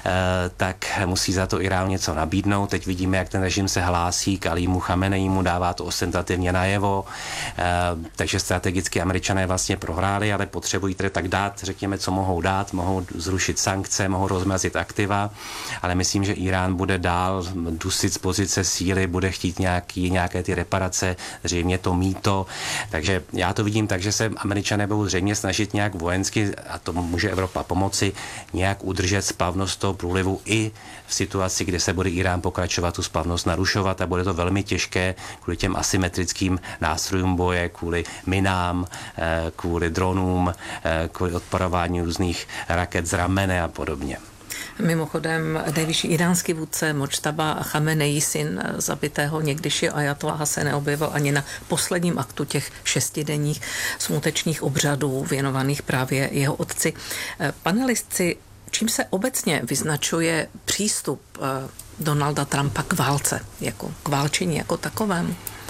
tak musí za to Iránu něco nabídnout. Teď vidíme, jak ten režim se hlásí k Alímu Chamenejímu, dává to ostentativně najevo, takže strategicky Američané vlastně prohráli, ale potřebují tedy tak dát, řekněme, co mohou dát, mohou zrušit sankce, mohou rozmrazit aktiva, ale myslím, že Irán bude dál dusit z pozice síly, bude chtít nějaký, nějaké ty reparace, zřejmě to mýto, takže já to vidím tak, že se Američané budou zřejmě snažit nějak vojensky, a to může Evropa pomoci, nějak udržet splavnost toho průlivu i v situaci, kde se bude Irán pokračovat tu splavnost narušovat a bude to velmi těžké kvůli těm asymetrickým nástrojům boje, kvůli minám, kvůli dronům, kvůli odparování různých raket z ramene a podobně. Mimochodem, nejvyšší iránský vůdce Mojtaba Chameneí, syn zabitého někdyši ajatolláha, se neobjevil ani na posledním aktu těch šestidenních smutečných obřadů věnovaných právě jeho otci. Panelistci, čím se obecně vyznačuje přístup Donalda Trumpa k válce, jako k válčení jako takovému?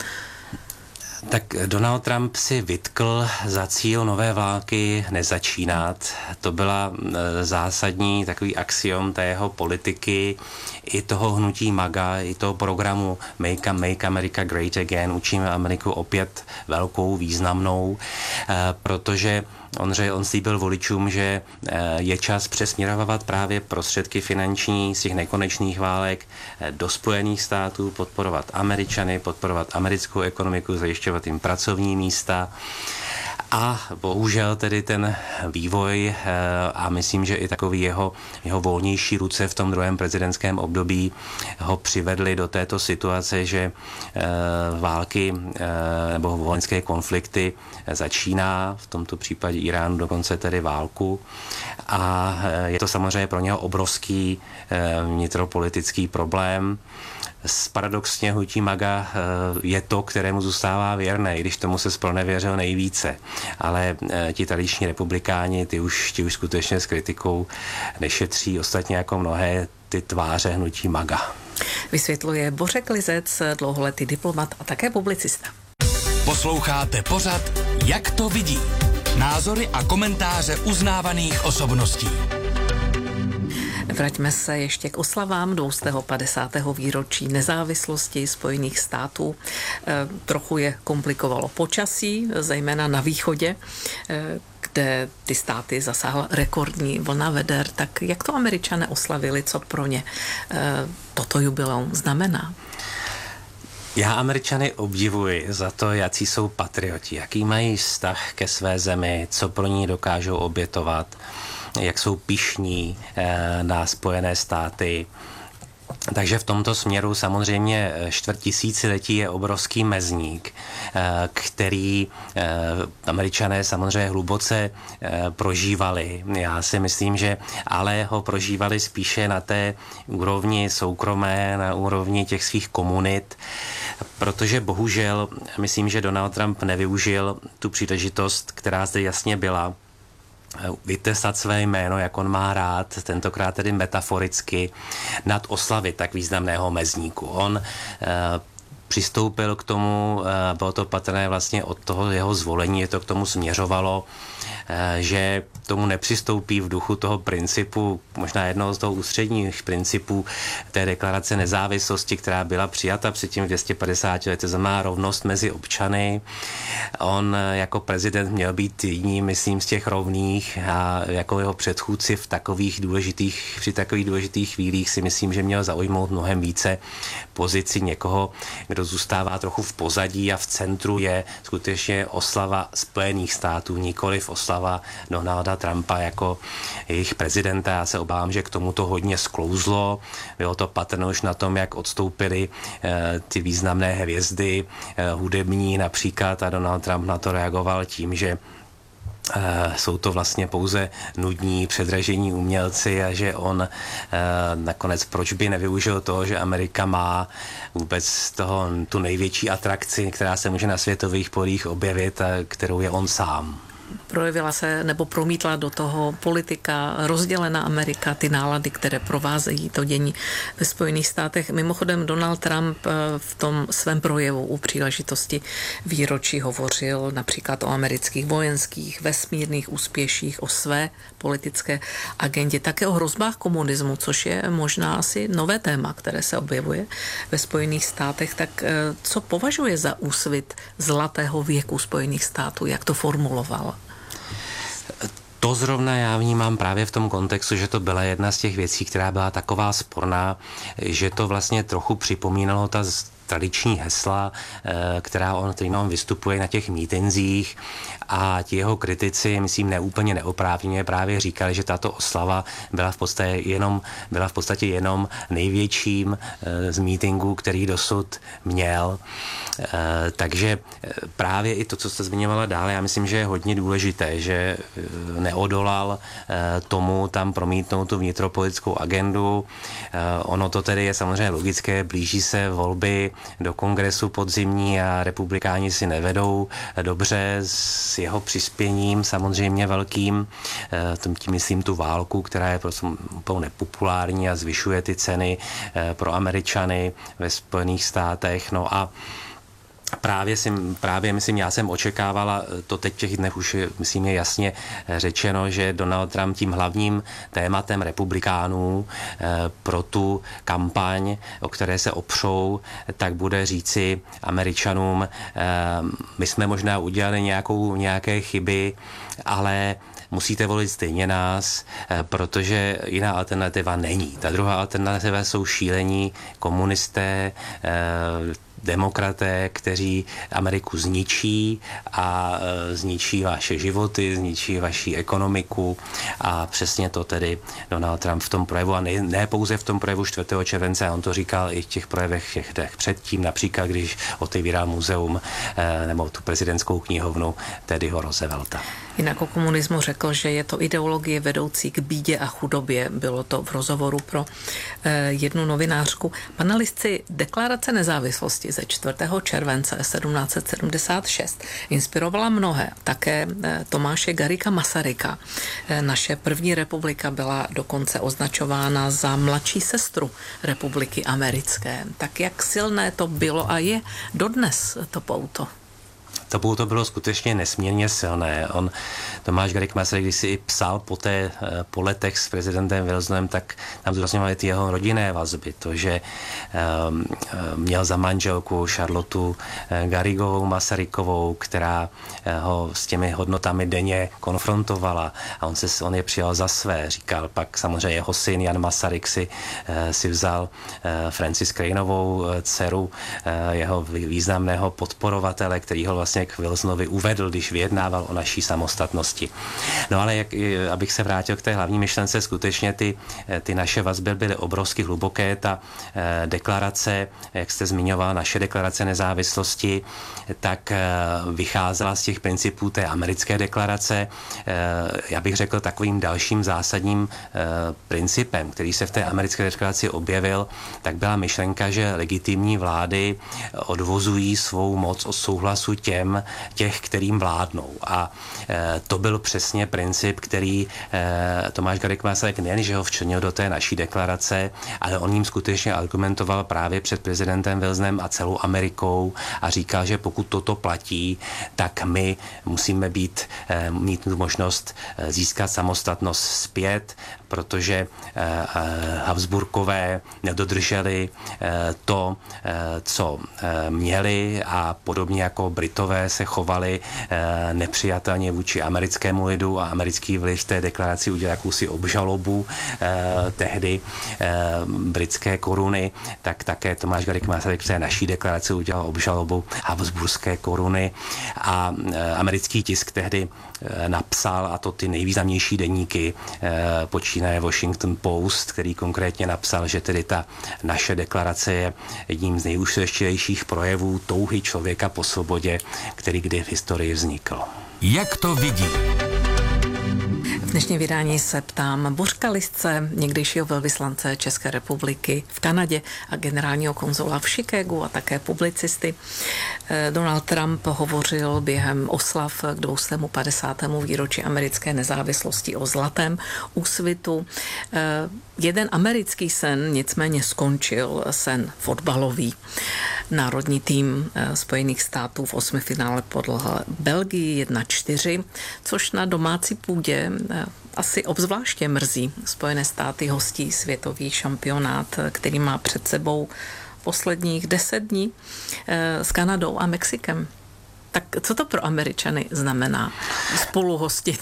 Tak Donald Trump si vytkl za cíl nové války nezačínat. To byla zásadní takový axiom té jeho politiky i toho hnutí MAGA, i toho programu Make, Make America Great Again. Učíme Ameriku opět velkou, významnou, protože On, on slíbil voličům, že je čas přesměrovat právě prostředky finanční z těch nekonečných válek do Spojených států, podporovat Američany, podporovat americkou ekonomiku, zajišťovat jim pracovní místa. A bohužel tedy ten vývoj a myslím, že i takový jeho, jeho volnější ruce v tom druhém prezidentském období ho přivedli do této situace, že války nebo vojenské konflikty začíná, v tomto případě Iránu dokonce tedy válku. A je to samozřejmě pro něho obrovský vnitropolitický problém. Paradoxně hnutí MAGA je to, kterému zůstává věrné, i když tomu se zpronevěřil nejvíce. Ale ti tradiční republikáni, ty už, ti už skutečně s kritikou nešetří, ostatně jako mnohé ty tváře hnutí MAGA. Vysvětluje Bořek Lizec, dlouholetý diplomat a také publicista. Posloucháte pořad Jak to vidí? Názory a komentáře uznávaných osobností. Vraťme se ještě k oslavám dvoustého padesátého výročí nezávislosti Spojených států. E, trochu je komplikovalo počasí, zejména na východě, e, kde ty státy zasáhla rekordní vlna veder. Tak jak to Američané oslavili, co pro ně e, toto jubileum znamená? Já Američany obdivuji za to, jaký jsou patrioti, jaký mají vztah ke své zemi, co pro ní dokážou obětovat, jak jsou pyšní na Spojené státy. Takže v tomto směru samozřejmě čtvrt tisíciletí je obrovský mezník, který Američané samozřejmě hluboce prožívali. Já si myslím, že ale ho prožívali spíše na té úrovni soukromé, na úrovni těch svých komunit, protože bohužel myslím, že Donald Trump nevyužil tu příležitost, která zde jasně byla, vytesat své jméno, jak on má rád, tentokrát tedy metaforicky, nad oslavy tak významného mezníku. On eh, přistoupil k tomu, eh, bylo to patrné vlastně od toho jeho zvolení, je to k tomu směřovalo, eh, že tomu nepřistoupí v duchu toho principu, možná jednoho z toho ústředních principů té deklarace nezávislosti, která byla přijata předtím dvě stě padesát let, to znamená rovnost mezi občany. On jako prezident měl být jedním, myslím, z těch rovných a jako jeho předchůdci v takových důležitých, při takových důležitých chvílích si myslím, že měl zaujmout mnohem více pozici někoho, kdo zůstává trochu v pozadí a v centru je skutečně oslava Spojených států, nikoliv oslava Donalda Trumpa jako jejich prezidenta. Já se obávám, že k tomu to hodně sklouzlo. Bylo to patrné už na tom, jak odstoupily eh, ty významné hvězdy eh, hudební například a Donald Trump na to reagoval tím, že Uh, jsou to vlastně pouze nudní, předražení umělci a že on uh, nakonec proč by nevyužil toho, že Amerika má vůbec toho, tu největší atrakci, která se může na světových polích objevit a kterou je on sám. Projevila se nebo promítla do toho politika, rozdělená Amerika, ty nálady, které provázejí to dění ve Spojených státech. Mimochodem Donald Trump v tom svém projevu u příležitosti výročí hovořil například o amerických vojenských, vesmírných úspěších, o své politické agendě, také o hrozbách komunismu, což je možná asi nové téma, které se objevuje ve Spojených státech. Tak co považuje za úsvit zlatého věku Spojených států, jak to formuloval? To zrovna já vnímám právě v tom kontextu, že to byla jedna z těch věcí, která byla taková sporná, že to vlastně trochu připomínalo ta tradiční hesla, která on, kterým on vystupuje na těch mítinzích a ti jeho kritici, myslím, neúplně neoprávněně právě říkali, že tato oslava byla v podstatě jenom, byla v podstatě jenom největším z mítinků, který dosud měl. Takže právě i to, co jste zmiňovala dále, já myslím, že je hodně důležité, že neodolal tomu tam promítnout tu vnitropolitickou agendu. Ono to tedy je samozřejmě logické, blíží se volby do kongresu podzimní a republikáni si nevedou dobře s jeho přispěním samozřejmě velkým, tím myslím tu válku, která je prostě úplně nepopulární a zvyšuje ty ceny pro Američany ve Spojených státech. No a Právě, si, právě myslím, já jsem očekávala, to teď v těch dnech už myslím je jasně řečeno, že Donald Trump tím hlavním tématem republikánů eh, pro tu kampaň, o které se opřou, tak bude říci Američanům, eh, my jsme možná udělali nějakou, nějaké chyby, ale musíte volit stejně nás, protože jiná alternativa není. Ta druhá alternativa jsou šílení komunisté, demokraté, kteří Ameriku zničí a zničí vaše životy, zničí vaši ekonomiku a přesně to tedy Donald Trump v tom projevu a ne, ne pouze v tom projevu čtvrtého července, on to říkal i v těch projevech těch dnech předtím, například když otevíral muzeum nebo tu prezidentskou knihovnu Teddyho Roosevelta. Jinak o komunismu řekl, že je to ideologie vedoucí k bídě a chudobě. Bylo to v rozhovoru pro eh, jednu novinářku. Panelistci Deklarace nezávislosti ze čtvrtého července sedmnáct set sedmdesát šest inspirovala mnohé. Také eh, Tomáše Garrigua Masaryka. Eh, naše první republika byla dokonce označována za mladší sestru republiky americké. Tak jak silné to bylo a je dodnes to pouto? to bylo, to bylo skutečně nesmírně silné. On, Tomáš Garrigue Masaryk, když si i psal po, té, po letech s prezidentem Wilsonem, tak tam zdůrazňovaly ty jeho rodinné vazby. To, že um, měl za manželku Charlotu Garrigovou Masarykovou, která ho s těmi hodnotami denně konfrontovala a on, se, on je přijal za své. Říkal pak samozřejmě jeho syn Jan Masaryk si, si vzal Francis Craneovou dceru, jeho významného podporovatele, který ho vlastně k Wilsonovi uvedl, když vyjednával o naší samostatnosti. No ale jak, abych se vrátil k té hlavní myšlence, skutečně ty, ty naše vazby byly obrovsky hluboké. Ta deklarace, jak jste zmiňoval, naše deklarace nezávislosti, tak vycházela z těch principů té americké deklarace. Já bych řekl takovým dalším zásadním principem, který se v té americké deklaraci objevil, tak byla myšlenka, že legitimní vlády odvozují svou moc od souhlasu těm, těch, kterým vládnou. A to byl přesně princip, který Tomáš Garrigue Masaryk nejen, že ho včlenil do té naší deklarace, ale on jim skutečně argumentoval právě před prezidentem Wilsonem a celou Amerikou a říkal, že pokud toto platí, tak my musíme být, mít tu možnost získat samostatnost zpět, protože Habsburkové nedodrželi to, co měli a podobně jako Britové se chovali nepřijatelně vůči americkému lidu a americký vliv v té deklaraci udělal jakousi obžalobu tehdy britské koruny, tak také Tomáš Garrigue Masaryk v té naší deklaraci udělal obžalobu habsburské koruny a americký tisk tehdy napsal, a to ty nejvýznamnější deníky, počínaje Washington Post, který konkrétně napsal, že tedy ta naše deklarace je jedním z nejúžasnějších projevů touhy člověka po svobodě, který kdy v historii vznikl. Jak to vidí? V dnešním vydání se ptám Bořka Lisce, někdejšího velvyslance České republiky v Kanadě a generálního konzula v Chicagu a také publicisty. Donald Trump hovořil během oslav k dvěstě padesátému výročí americké nezávislosti o zlatém úsvitu. Jeden americký sen nicméně skončil, sen fotbalový. Národní tým Spojených států v osmifinále podlehl Belgii jedna čtyři, což na domácí půdě asi obzvláště mrzí. Spojené státy hostí světový šampionát, který má před sebou posledních deset dní s Kanadou a Mexikem. Tak co to pro Američany znamená spolu hostit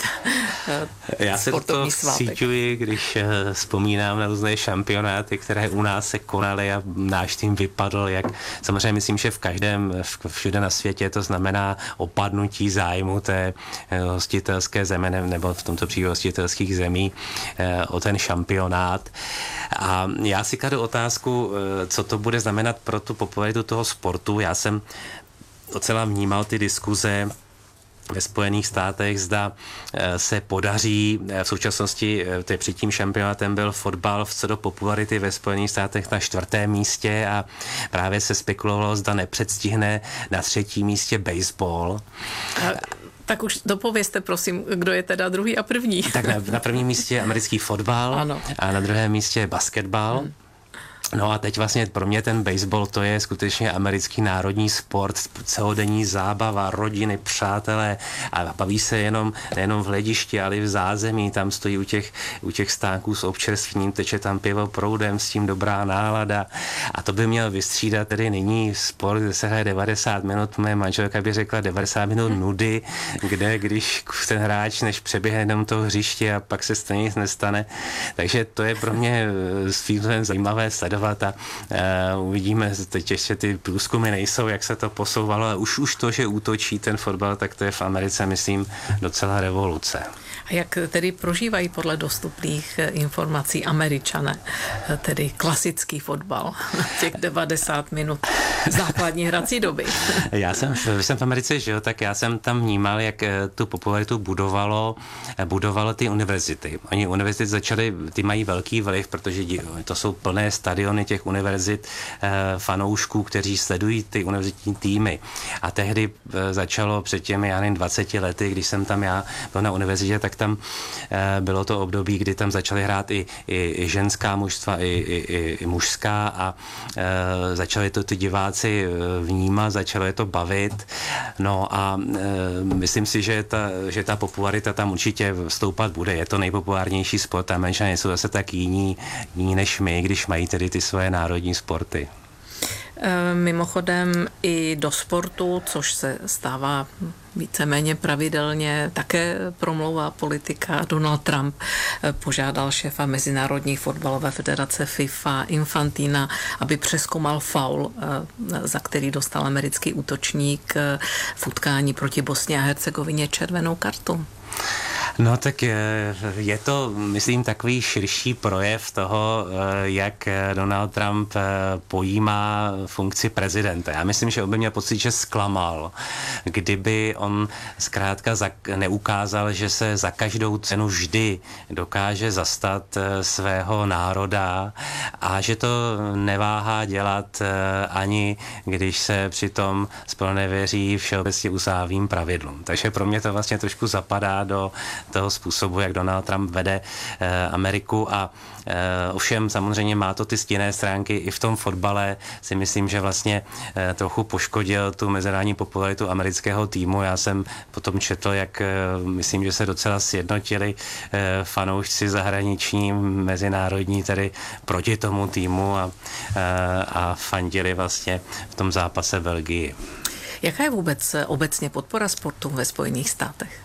Já se to cítuji, když vzpomínám na různé šampionáty, které u nás se konaly a náš tým vypadl, jak samozřejmě myslím, že v každém, všude na světě to znamená opadnutí zájmu té hostitelské země, nebo v tomto případě hostitelských zemí o ten šampionát. A já si kladu otázku, co to bude znamenat pro tu popularitu toho sportu. Já jsem docela vnímal ty diskuze ve Spojených státech, zda se podaří, v současnosti před tím šampionátem byl fotbal v co do popularity ve Spojených státech na čtvrtém místě a právě se spekulovalo, zda nepředstihne na třetím místě baseball. A tak už dopovězte, prosím, kdo je teda druhý a první. Tak na, na prvním místě je americký fotbal ano. A na druhém místě je basketbal. Hmm. No a teď vlastně pro mě ten baseball, to je skutečně americký národní sport, celodenní zábava, rodiny, přátelé a baví se jenom, nejenom v hledišti, ale i v zázemí, tam stojí u těch, u těch stánků s občerstvením, teče tam pivo proudem, s tím dobrá nálada a to by měl vystřídat tedy nyní sport, kde se hraje devadesát minut, moje manželka by řekla devadesát minut nudy, kde když ten hráč než přeběhne jenom to hřiště a pak se stejně nic nestane, takže to je pro mě svým zajímavé sledovat a uh, uvidíme, teď ještě ty průzkumy nejsou, jak se to posouvalo, ale už, už to, že útočí ten fotbal, tak to je v Americe, myslím, docela revoluce. A jak tedy prožívají podle dostupných informací Američané, tedy klasický fotbal, těch devadesát minut základní hrací doby? Já jsem, když jsem v Americe žil, tak já jsem tam vnímal, jak tu popularitu budovalo, budovalo ty univerzity. Oni univerzity začaly, ty mají velký vliv, protože to jsou plné stadiony miliony těch univerzit fanoušků, kteří sledují ty univerzitní týmy. A tehdy začalo před těmi, já nevím, dvaceti lety, když jsem tam já byl na univerzitě, tak tam bylo to období, kdy tam začaly hrát i, i, i ženská mužstva, i, i, i, i mužská a e, začali to ty diváci vnímat, začalo je to bavit. No a e, myslím si, že ta, že ta popularita tam určitě stoupat bude. Je to nejpopulárnější sport. Američané jsou zase tak jiní, jiní než my, když mají tedy ty svoje národní sporty. Mimochodem i do sportu, což se stává víceméně pravidelně, také promlouvá politika. Donald Trump požádal šéfa Mezinárodní fotbalové federace FIFA Infantina, aby přezkoumal faul, za který dostal americký útočník v utkání proti Bosně a Hercegovině červenou kartu. No tak je to, myslím, takový širší projev toho, jak Donald Trump pojímá funkci prezidenta. Já myslím, že on by měl pocit, že zklamal, kdyby on zkrátka neukázal, že se za každou cenu vždy dokáže zastat svého národa a že to neváhá dělat ani když se přitom zpronevěří všeobecně usáhlým pravidlům. Takže pro mě to vlastně trošku zapadá do toho způsobu, jak Donald Trump vede eh, Ameriku a eh, ovšem samozřejmě má to ty stinné stránky i v tom fotbale. Si myslím, že vlastně eh, trochu poškodil tu mezinárodní popularitu amerického týmu. Já jsem potom četl, jak eh, myslím, že se docela sjednotili eh, fanoušci zahraniční, mezinárodní, tedy proti tomu týmu a, eh, a fandili vlastně v tom zápase Belgii. Jaká je vůbec obecně podpora sportu ve Spojených státech?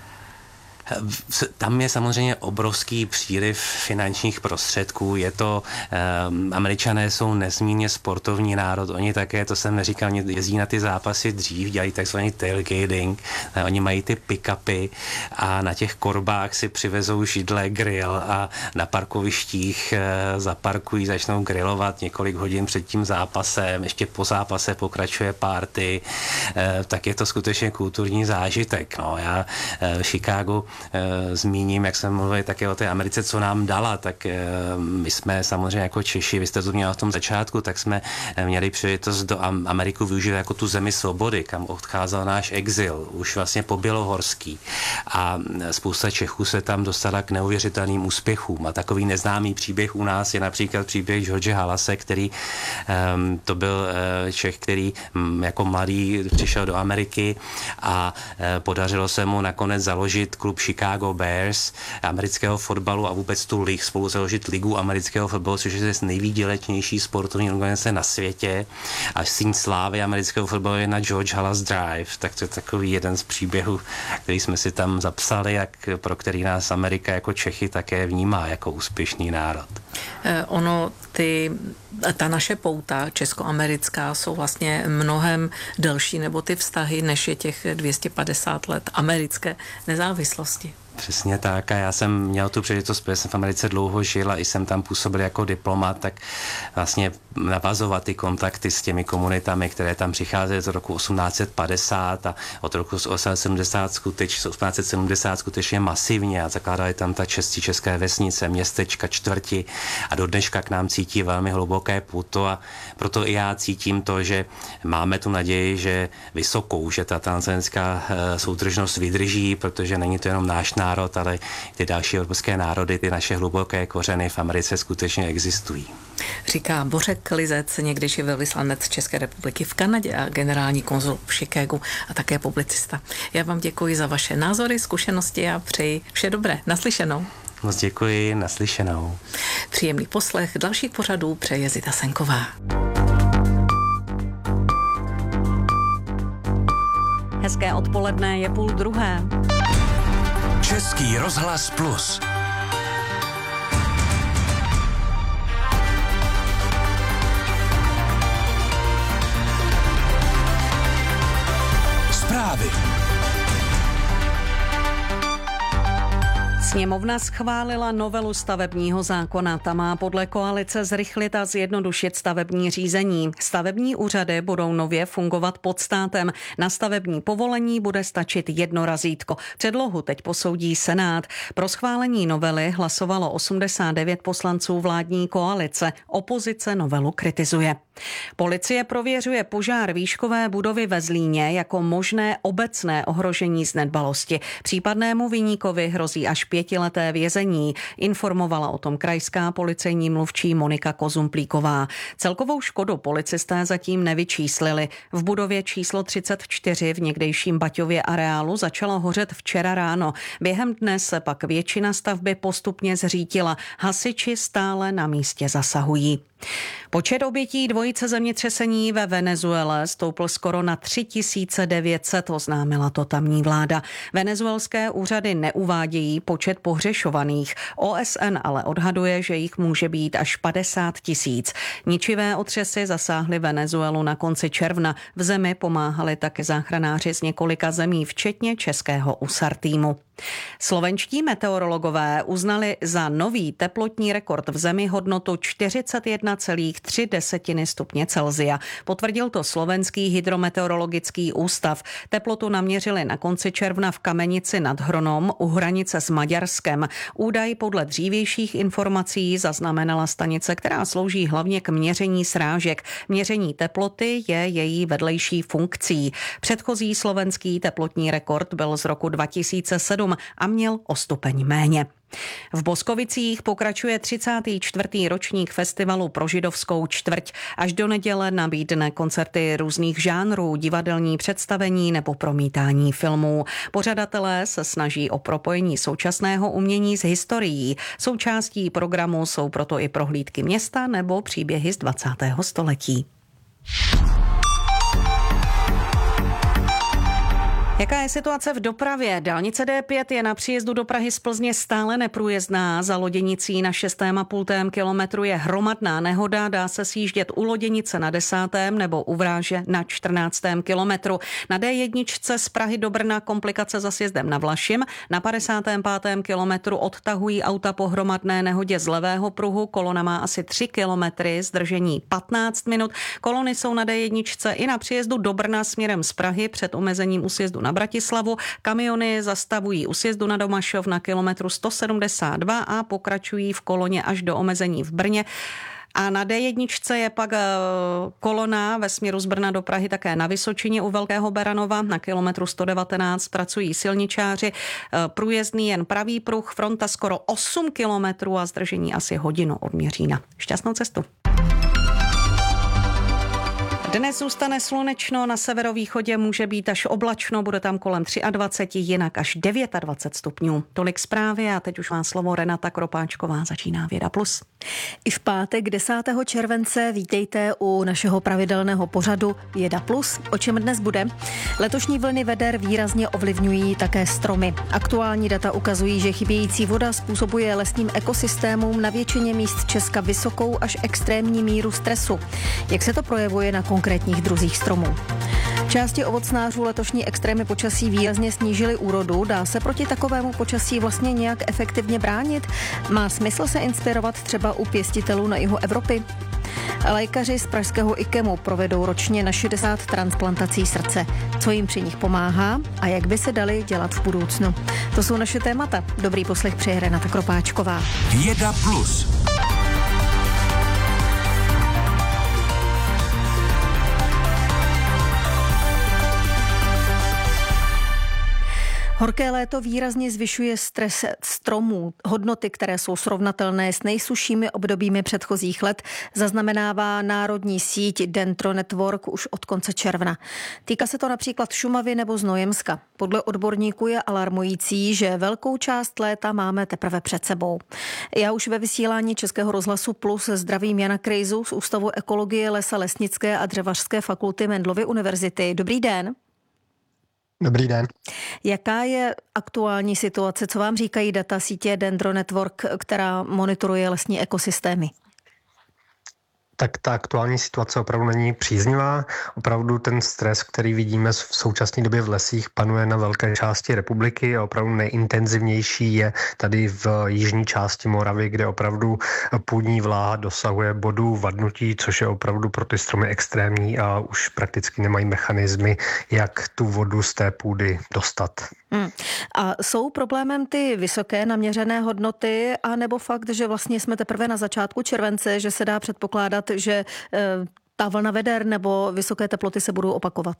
Tam je samozřejmě obrovský příliv finančních prostředků. Je to, um, Američané jsou nesmírně sportovní národ. Oni také, to jsem neříkal, jezdí na ty zápasy dřív, dělají takzvaný tailgating. Oni mají ty pick-upy a na těch korbách si přivezou židle, grill a na parkovištích uh, zaparkují, začnou grillovat několik hodin před tím zápasem. Ještě po zápase pokračuje party. Uh, tak je to skutečně kulturní zážitek. No, já uh, v Chicagu E, zmíním, jak jsem mluvil také o té Americe, co nám dala, tak e, my jsme samozřejmě jako Češi, vy jste to měla v tom začátku, tak jsme měli příležitost do Ameriku využít jako tu zemi svobody, kam odcházel náš exil, už vlastně po Bělohorský. A spousta Čechů se tam dostala k neuvěřitelným úspěchům. A takový neznámý příběh u nás je například příběh George Halase, který e, to byl e, Čech, který m, jako mladý přišel do Ameriky a e, podařilo se mu nakonec založit klub Chicago Bears amerického fotbalu a vůbec tu lig, spolu založit ligu amerického fotbalu, což je nejvýdělečnější sportovní organizace na světě. A síň slávy amerického fotbalu je na George Halas Drive. Tak to je takový jeden z příběhů, který jsme si tam zapsali, jak, pro který nás Amerika jako Čechy také vnímá jako úspěšný národ. Eh, ono, ty, ta naše pouta českoamerická jsou vlastně mnohem delší, nebo ty vztahy, než je těch dvě stě padesát let americké nezávislosti. Přesně tak a já jsem měl tu příležitost, protože jsem v Americe dlouho žil a i jsem tam působil jako diplomat, tak vlastně navazovat ty kontakty s těmi komunitami, které tam přicházely od roku osmnáct set padesát a od roku osmnáct set sedmdesát skutečně, osmnáct set sedmdesát skutečně masivně a zakládali tam ta česti české vesnice, městečka, čtvrti a do dneška k nám cítí velmi hluboké puto a proto i já cítím to, že máme tu naději, že vysokou, že ta transatlantická soudržnost vydrží, protože není to jenom náš národ, ale ty další evropské národy, ty naše hluboké kořeny v Americe skutečně existují. Říká Bořek Lizec, někdejší velvyslanec České republiky v Kanadě a generální konzul v Chicagu a také publicista. Já vám děkuji za vaše názory, zkušenosti a přeji vše dobré. Naslyšenou. Moc děkuji, naslyšenou. Příjemný poslech dalších pořadů přeje Zita Senková. Hezké odpoledne, je půl druhé. Český rozhlas Plus. Zprávy. Sněmovna schválila novelu stavebního zákona. Ta má podle koalice zrychlit a zjednodušit stavební řízení. Stavební úřady budou nově fungovat pod státem. Na stavební povolení bude stačit jedno razítko. Předlohu teď posoudí Senát. Pro schválení novely hlasovalo osmdesát devět poslanců vládní koalice. Opozice novelu kritizuje. Policie prověřuje požár výškové budovy ve Zlíně jako možné obecné ohrožení z nedbalosti. Případnému viníkovi hrozí až pětileté vězení, informovala o tom krajská policejní mluvčí Monika Kozumplíková. Celkovou škodu policisté zatím nevyčíslili. V budově číslo třicet čtyři v někdejším Baťově areálu začalo hořet včera ráno. Během dne se pak většina stavby postupně zřítila. Hasiči stále na místě zasahují. Počet obětí dvojice zemětřesení ve Venezuele stoupl skoro na tři tisíce devět set, oznámila to tamní vláda. Venezuelské úřady neuvádějí počet pohřešovaných. O S N ale odhaduje, že jich může být až padesát tisíc. Ničivé otřesy zasáhly Venezuelu na konci června. V zemi pomáhali také záchranáři z několika zemí, včetně českého U S A R týmu. Slovenští meteorologové uznali za nový teplotní rekord v zemi hodnotu čtyřicet jedna celá tři stupně Celsia. Potvrdil to slovenský hydrometeorologický ústav. Teplotu naměřili na konci června v Kamenici nad Hronom u hranice s Maďarskem. Údaj podle dřívějších informací zaznamenala stanice, která slouží hlavně k měření srážek. Měření teploty je její vedlejší funkcí. Předchozí slovenský teplotní rekord byl z roku dva tisíce sedm a měl o stupeň méně. V Boskovicích pokračuje třicátý čtvrtý ročník festivalu pro židovskou čtvrť. Až do neděle nabídne koncerty různých žánrů, divadelní představení nebo promítání filmů. Pořadatelé se snaží o propojení současného umění s historií. Součástí programu jsou proto i prohlídky města nebo příběhy z dvacátého století. Jaká je situace v dopravě? Dálnice D pět je na příjezdu do Prahy z Plzně stále neprůjezdná. Za Loděnicí na šestém a půltém kilometru je hromadná nehoda. Dá se sjíždět u Loděnice na desátém nebo u Vráže na čtrnáctém kilometru. Na D jedna z Prahy do Brna komplikace za sjezdem na Vlašim. Na padesátém pátém kilometru odtahují auta po hromadné nehodě z levého pruhu. Kolona má asi tři kilometry, zdržení patnáct minut. Kolony jsou na D jedna i na příjezdu do Brna směrem z Prahy před omezením u sjezdu na Bratislavu. Kamiony zastavují u sjezdu na Domašov na kilometru sto sedmdesát dva a pokračují v koloně až do omezení v Brně. A na D jedna je pak kolona ve směru z Brna do Prahy také na Vysočině u Velkého Beranova. Na kilometru sto devatenáct pracují silničáři. Průjezdný jen pravý pruh, fronta skoro osm kilometrů a zdržení asi hodinu od Měřína. Šťastnou cestu. Dnes zůstane slunečno, na severovýchodě může být až oblačno, bude tam kolem dvacet tři, jinak až dvacet devět stupňů. Tolik zprávy a teď už má slovo Renata Kropáčková, začíná Věda plus. I v pátek desátého července vítejte u našeho pravidelného pořadu Věda plus. O čem dnes bude? Letošní vlny veder výrazně ovlivňují také stromy. Aktuální data ukazují, že chybějící voda způsobuje lesním ekosystémům na většině míst Česka vysokou až extrémní míru stresu. Jak se to projevuje na konkrétních druzích stromů? Části ovocnářů letošní extrémy počasí výrazně snížily úrodu. Dá se proti takovému počasí vlastně nějak efektivně bránit? Má smysl se inspirovat třeba u pěstitelů na jihu Evropy? Lékaři z pražského IKEMu provedou ročně na šedesát transplantací srdce. Co jim při nich pomáhá a jak by se dali dělat v budoucnu? To jsou naše témata. Dobrý poslech přeje Renata Kropáčková. Věda plus. Horké léto výrazně zvyšuje stres stromů. Hodnoty, které jsou srovnatelné s nejsuššími obdobími předchozích let, zaznamenává národní síť Dendro Network už od konce června. Týká se to například Šumavy nebo Znojemska. Podle odborníků je alarmující, že velkou část léta máme teprve před sebou. Já už ve vysílání Českého rozhlasu Plus zdravím Jana Krejzu z Ústavu ekologie Lesa Lesnické a Dřevařské fakulty Mendelovy univerzity. Dobrý den. Dobrý den. Jaká je aktuální situace? Co vám říkají data sítě Dendro Network, která monitoruje lesní ekosystémy? Tak ta aktuální situace opravdu není příznivá. Opravdu ten stres, který vidíme v současné době v lesích, panuje na velké části republiky a opravdu nejintenzivnější je tady v jižní části Moravy, kde opravdu půdní vláha dosahuje bodu vadnutí, což je opravdu pro ty stromy extrémní a už prakticky nemají mechanismy, jak tu vodu z té půdy dostat. Hmm. A jsou problémem ty vysoké naměřené hodnoty, a nebo fakt, že vlastně jsme teprve na začátku července, že se dá předpokládat, že e, ta vlna veder nebo vysoké teploty se budou opakovat?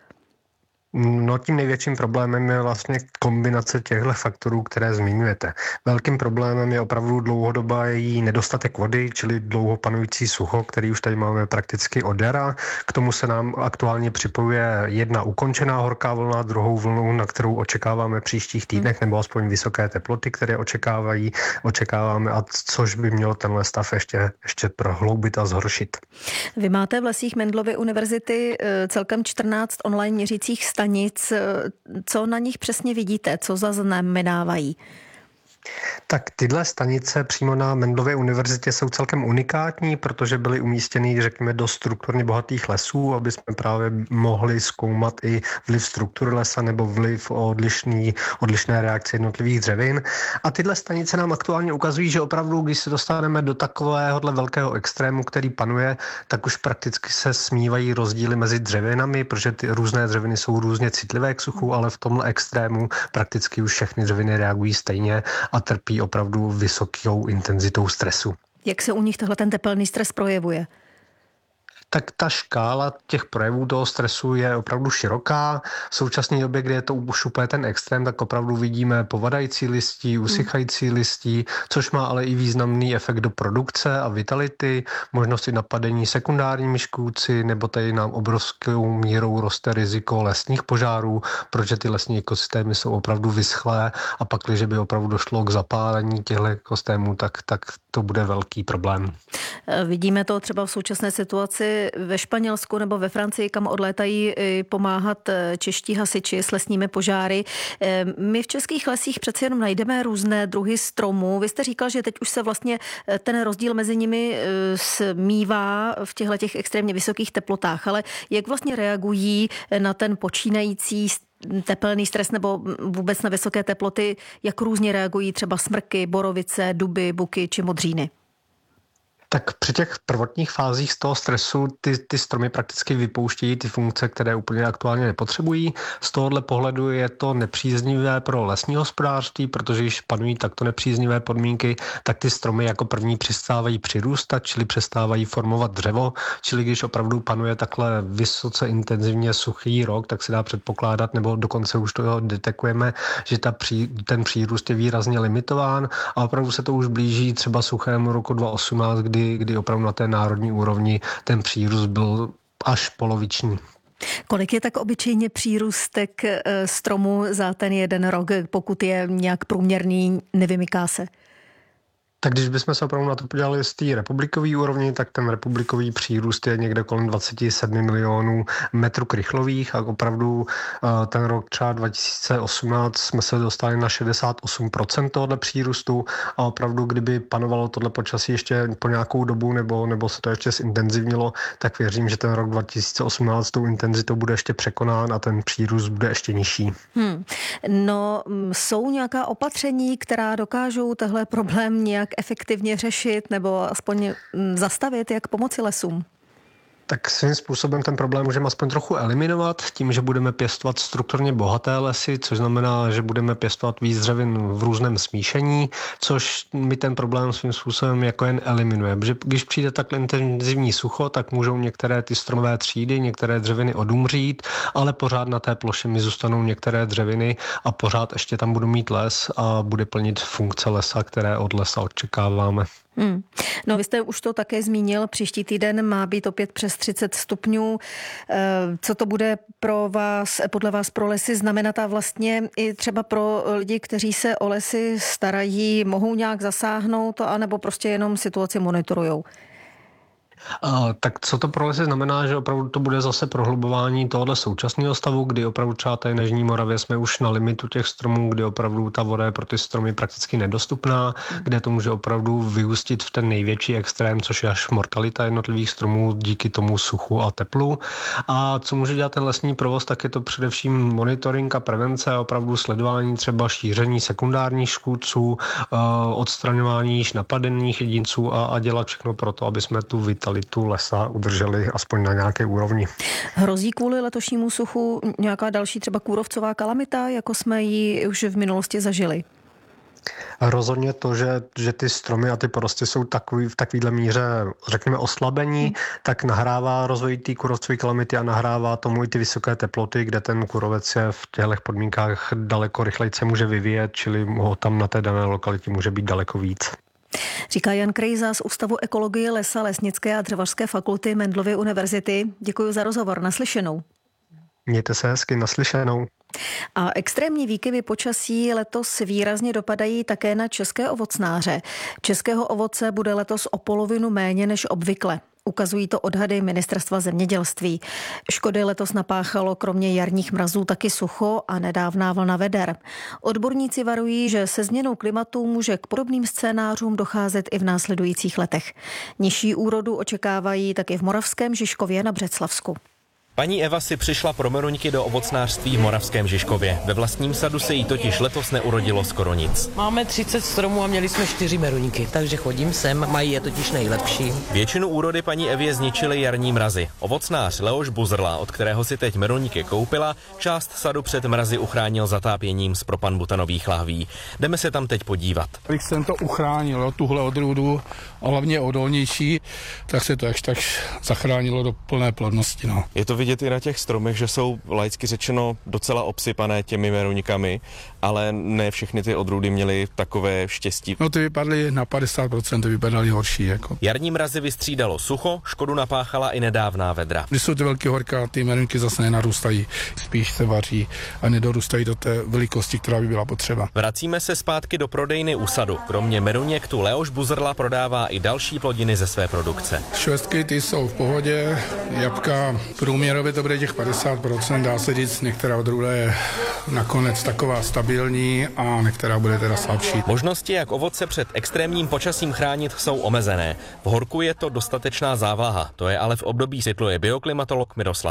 No, tím největším problémem je vlastně kombinace těchto faktorů, které zmiňujete. Velkým problémem je opravdu dlouhodobý nedostatek vody, čili dlouho panující sucho, který už tady máme prakticky od jara. K tomu se nám aktuálně připojuje jedna ukončená horká vlna, druhou vlnu, na kterou očekáváme příštích týdnech, nebo aspoň vysoké teploty, které očekávají, očekáváme, a což by mělo tenhle stav ještě, ještě prohloubit a zhoršit. Vy máte v lesích Mendelovy univerzity celkem čtrnáct online měřících stanic. Co na nich přesně vidíte? Co zaznamenávají? Tak tyhle stanice přímo na Mendelově univerzitě jsou celkem unikátní, protože byly umístěny, řekněme, do strukturně bohatých lesů, aby jsme právě mohli zkoumat i vliv struktury lesa nebo vliv odlišný, odlišné reakce jednotlivých dřevin. A tyhle stanice nám aktuálně ukazují, že opravdu, když se dostaneme do takovéhohle velkého extrému, který panuje, tak už prakticky se smívají rozdíly mezi dřevinami, protože ty různé dřeviny jsou různě citlivé k suchu, ale v tomhle extrému prakticky už všechny dřeviny reagují stejně a trpí opravdu vysokou intenzitou stresu. Jak se u nich tohle ten tepelný stres projevuje? Tak ta škála těch projevů toho stresu je opravdu široká. V současné době, kdy je to už úplně ten extrém, tak opravdu vidíme povadající listí, usychající listí, což má ale i významný efekt do produkce a vitality, možnosti napadení sekundárními škůdci, nebo tady nám obrovskou mírou roste riziko lesních požárů, protože ty lesní ekosystémy jsou opravdu vyschlé a pak, když by opravdu došlo k zapálení těchto ekosystémů, tak, tak to bude velký problém. Vidíme to třeba v současné situaci ve Španělsku nebo ve Francii, kam odlétají pomáhat čeští hasiči s lesními požáry. My v českých lesích přeci jenom najdeme různé druhy stromů. Vy jste říkal, že teď už se vlastně ten rozdíl mezi nimi smívá v těchto těch extrémně vysokých teplotách, ale jak vlastně reagují na ten počínající tepelný stres nebo vůbec na vysoké teploty, jak různě reagují třeba smrky, borovice, duby, buky či modříny? Tak při těch prvotních fázích z toho stresu ty, ty stromy prakticky vypouštějí ty funkce, které úplně aktuálně nepotřebují. Z tohohle pohledu je to nepříznivé pro lesní hospodářství, protože když panují takto nepříznivé podmínky, tak ty stromy jako první přestávají přirůstat, čili přestávají formovat dřevo, čili když opravdu panuje takhle vysoce intenzivně suchý rok, tak se dá předpokládat, nebo dokonce už to detekujeme, že ta pří, ten přírůst je výrazně limitován a opravdu se to už blíží třeba suchému roku dva tisíce osmnáct, kdy kdy opravdu na té národní úrovni ten přírůst byl až poloviční. Kolik je tak obyčejně přírůstek stromu za ten jeden rok, pokud je nějak průměrný, nevymyká se? Tak když bychom se opravdu na to podívali z té republikové úrovni, tak ten republikový přírůst je někde kolem dvacet sedm milionů metrů krychlových a opravdu ten rok třeba dva tisíce osmnáct jsme se dostali na šedesát osm procent tohoto přírůstu a opravdu, kdyby panovalo tohle počasí ještě po nějakou dobu nebo, nebo se to ještě zintenzivnilo, tak věřím, že ten rok dva tisíce osmnáct tou intenzitou bude ještě překonán a ten přírůst bude ještě nižší. Hmm. No, jsou nějaká opatření, která dokážou tehle problém nějak efektivně řešit nebo aspoň zastavit, jak pomoci lesům? Tak svým způsobem ten problém můžeme aspoň trochu eliminovat tím, že budeme pěstovat strukturně bohaté lesy, což znamená, že budeme pěstovat víc dřevin v různém smíšení, což mi ten problém svým způsobem jako jen eliminuje. Protože když přijde takhle intenzivní sucho, tak můžou některé ty stromové třídy, některé dřeviny odumřít, ale pořád na té ploše mi zůstanou některé dřeviny a pořád ještě tam budu mít les a bude plnit funkce lesa, které od lesa očekáváme. Hmm. No, vy jste už to také zmínil, příští týden má být opět přes třicet stupňů. Co to bude pro vás, podle vás pro lesy znamenat a vlastně i třeba pro lidi, kteří se o lesy starají, mohou nějak zasáhnout anebo prostě jenom situaci monitorujou? A, tak co to pro lesy znamená, že opravdu to bude zase prohlubování tohohle současného stavu, kdy opravdu třeba tady na Jižní Moravě jsme už na limitu těch stromů, kdy opravdu ta voda je pro ty stromy prakticky nedostupná, kde to může opravdu vyústit v ten největší extrém, což je až mortalita jednotlivých stromů díky tomu suchu a teplu. A co může dělat ten lesní provoz, tak je to především monitoring a prevence a opravdu sledování třeba šíření sekundárních škůdců, odstraňování již napadených jedinců a, a dělat všechno pro to, aby jsme tu vitalitu lesa udrželi aspoň na nějaké úrovni. Hrozí kvůli letošnímu suchu nějaká další třeba kůrovcová kalamita, jako jsme ji už v minulosti zažili? Rozhodně to, že, že ty stromy a ty porosty jsou takový, v takovýhle míře, řekněme, oslabení, hmm. tak nahrává rozvoj té kůrovcové kalamity a nahrává tomu i ty vysoké teploty, kde ten kůrovec je v těchto podmínkách daleko rychleji se může vyvíjet, čili ho tam na té dané lokalitě může být daleko víc. Říká Jan Krejza z Ústavu ekologie lesa, lesnické a dřevařské fakulty Mendelovy univerzity. Děkuji za rozhovor, naslyšenou. Mějte se hezky, naslyšenou. A extrémní výkyvy počasí letos výrazně dopadají také na české ovocnáře. Českého ovoce bude letos o polovinu méně než obvykle. Ukazují to odhady Ministerstva zemědělství. Škody letos napáchalo kromě jarních mrazů taky sucho a nedávná vlna veder. Odborníci varují, že se změnou klimatu může k podobným scénářům docházet i v následujících letech. Nižší úrodu očekávají taky v Moravském Žižkově na Břeclavsku. Paní Eva si přišla pro meruňky do ovocnářství v Moravském Žižkově. Ve vlastním sadu se jí totiž letos neurodilo skoro nic. Máme třicet stromů a měli jsme čtyři meruňky, takže chodím sem, mají je totiž nejlepší. Většinu úrody paní Evě zničily jarní mrazy. Ovocnář Leoš Buzrla, od kterého si teď meruňky koupila, část sadu před mrazy uchránil zatápěním z propanbutanových lahví. Jdeme se tam teď podívat. Když jsem to uchránil, tuhle odrůdu, a hlavně odolnější, tak se to až tak zachránilo do plné plodnosti. No. Je to vidět i na těch stromech, že jsou laicky řečeno docela obsypané těmi meruňkami, ale ne všechny ty odrůdy měly takové štěstí. No ty vypadly na padesát procent, ty vypadaly horší. Jako. Jarní mrazy vystřídalo sucho, škodu napáchala i nedávná vedra. Když jsou ty velké horka, ty meruňky zase nenarůstají, spíš se vaří a nedorůstají do té velikosti, která by byla potřeba. Vracíme se zpátky do prodejny u sadu. Kromě meruněk tu Leoš Buzrla prodává i další plodiny ze své produkce. Švestky ty jsou v pohodě, jabka průměrově to bude těch padesát procent, dá se říct, některá odrůda je nakonec taková stabilní a některá bude teda slabší. Možnosti, jak ovoce před extrémním počasím chránit, jsou omezené. V horku je to dostatečná závlaha, to je ale v období, světluje bioklimatolog Miroslav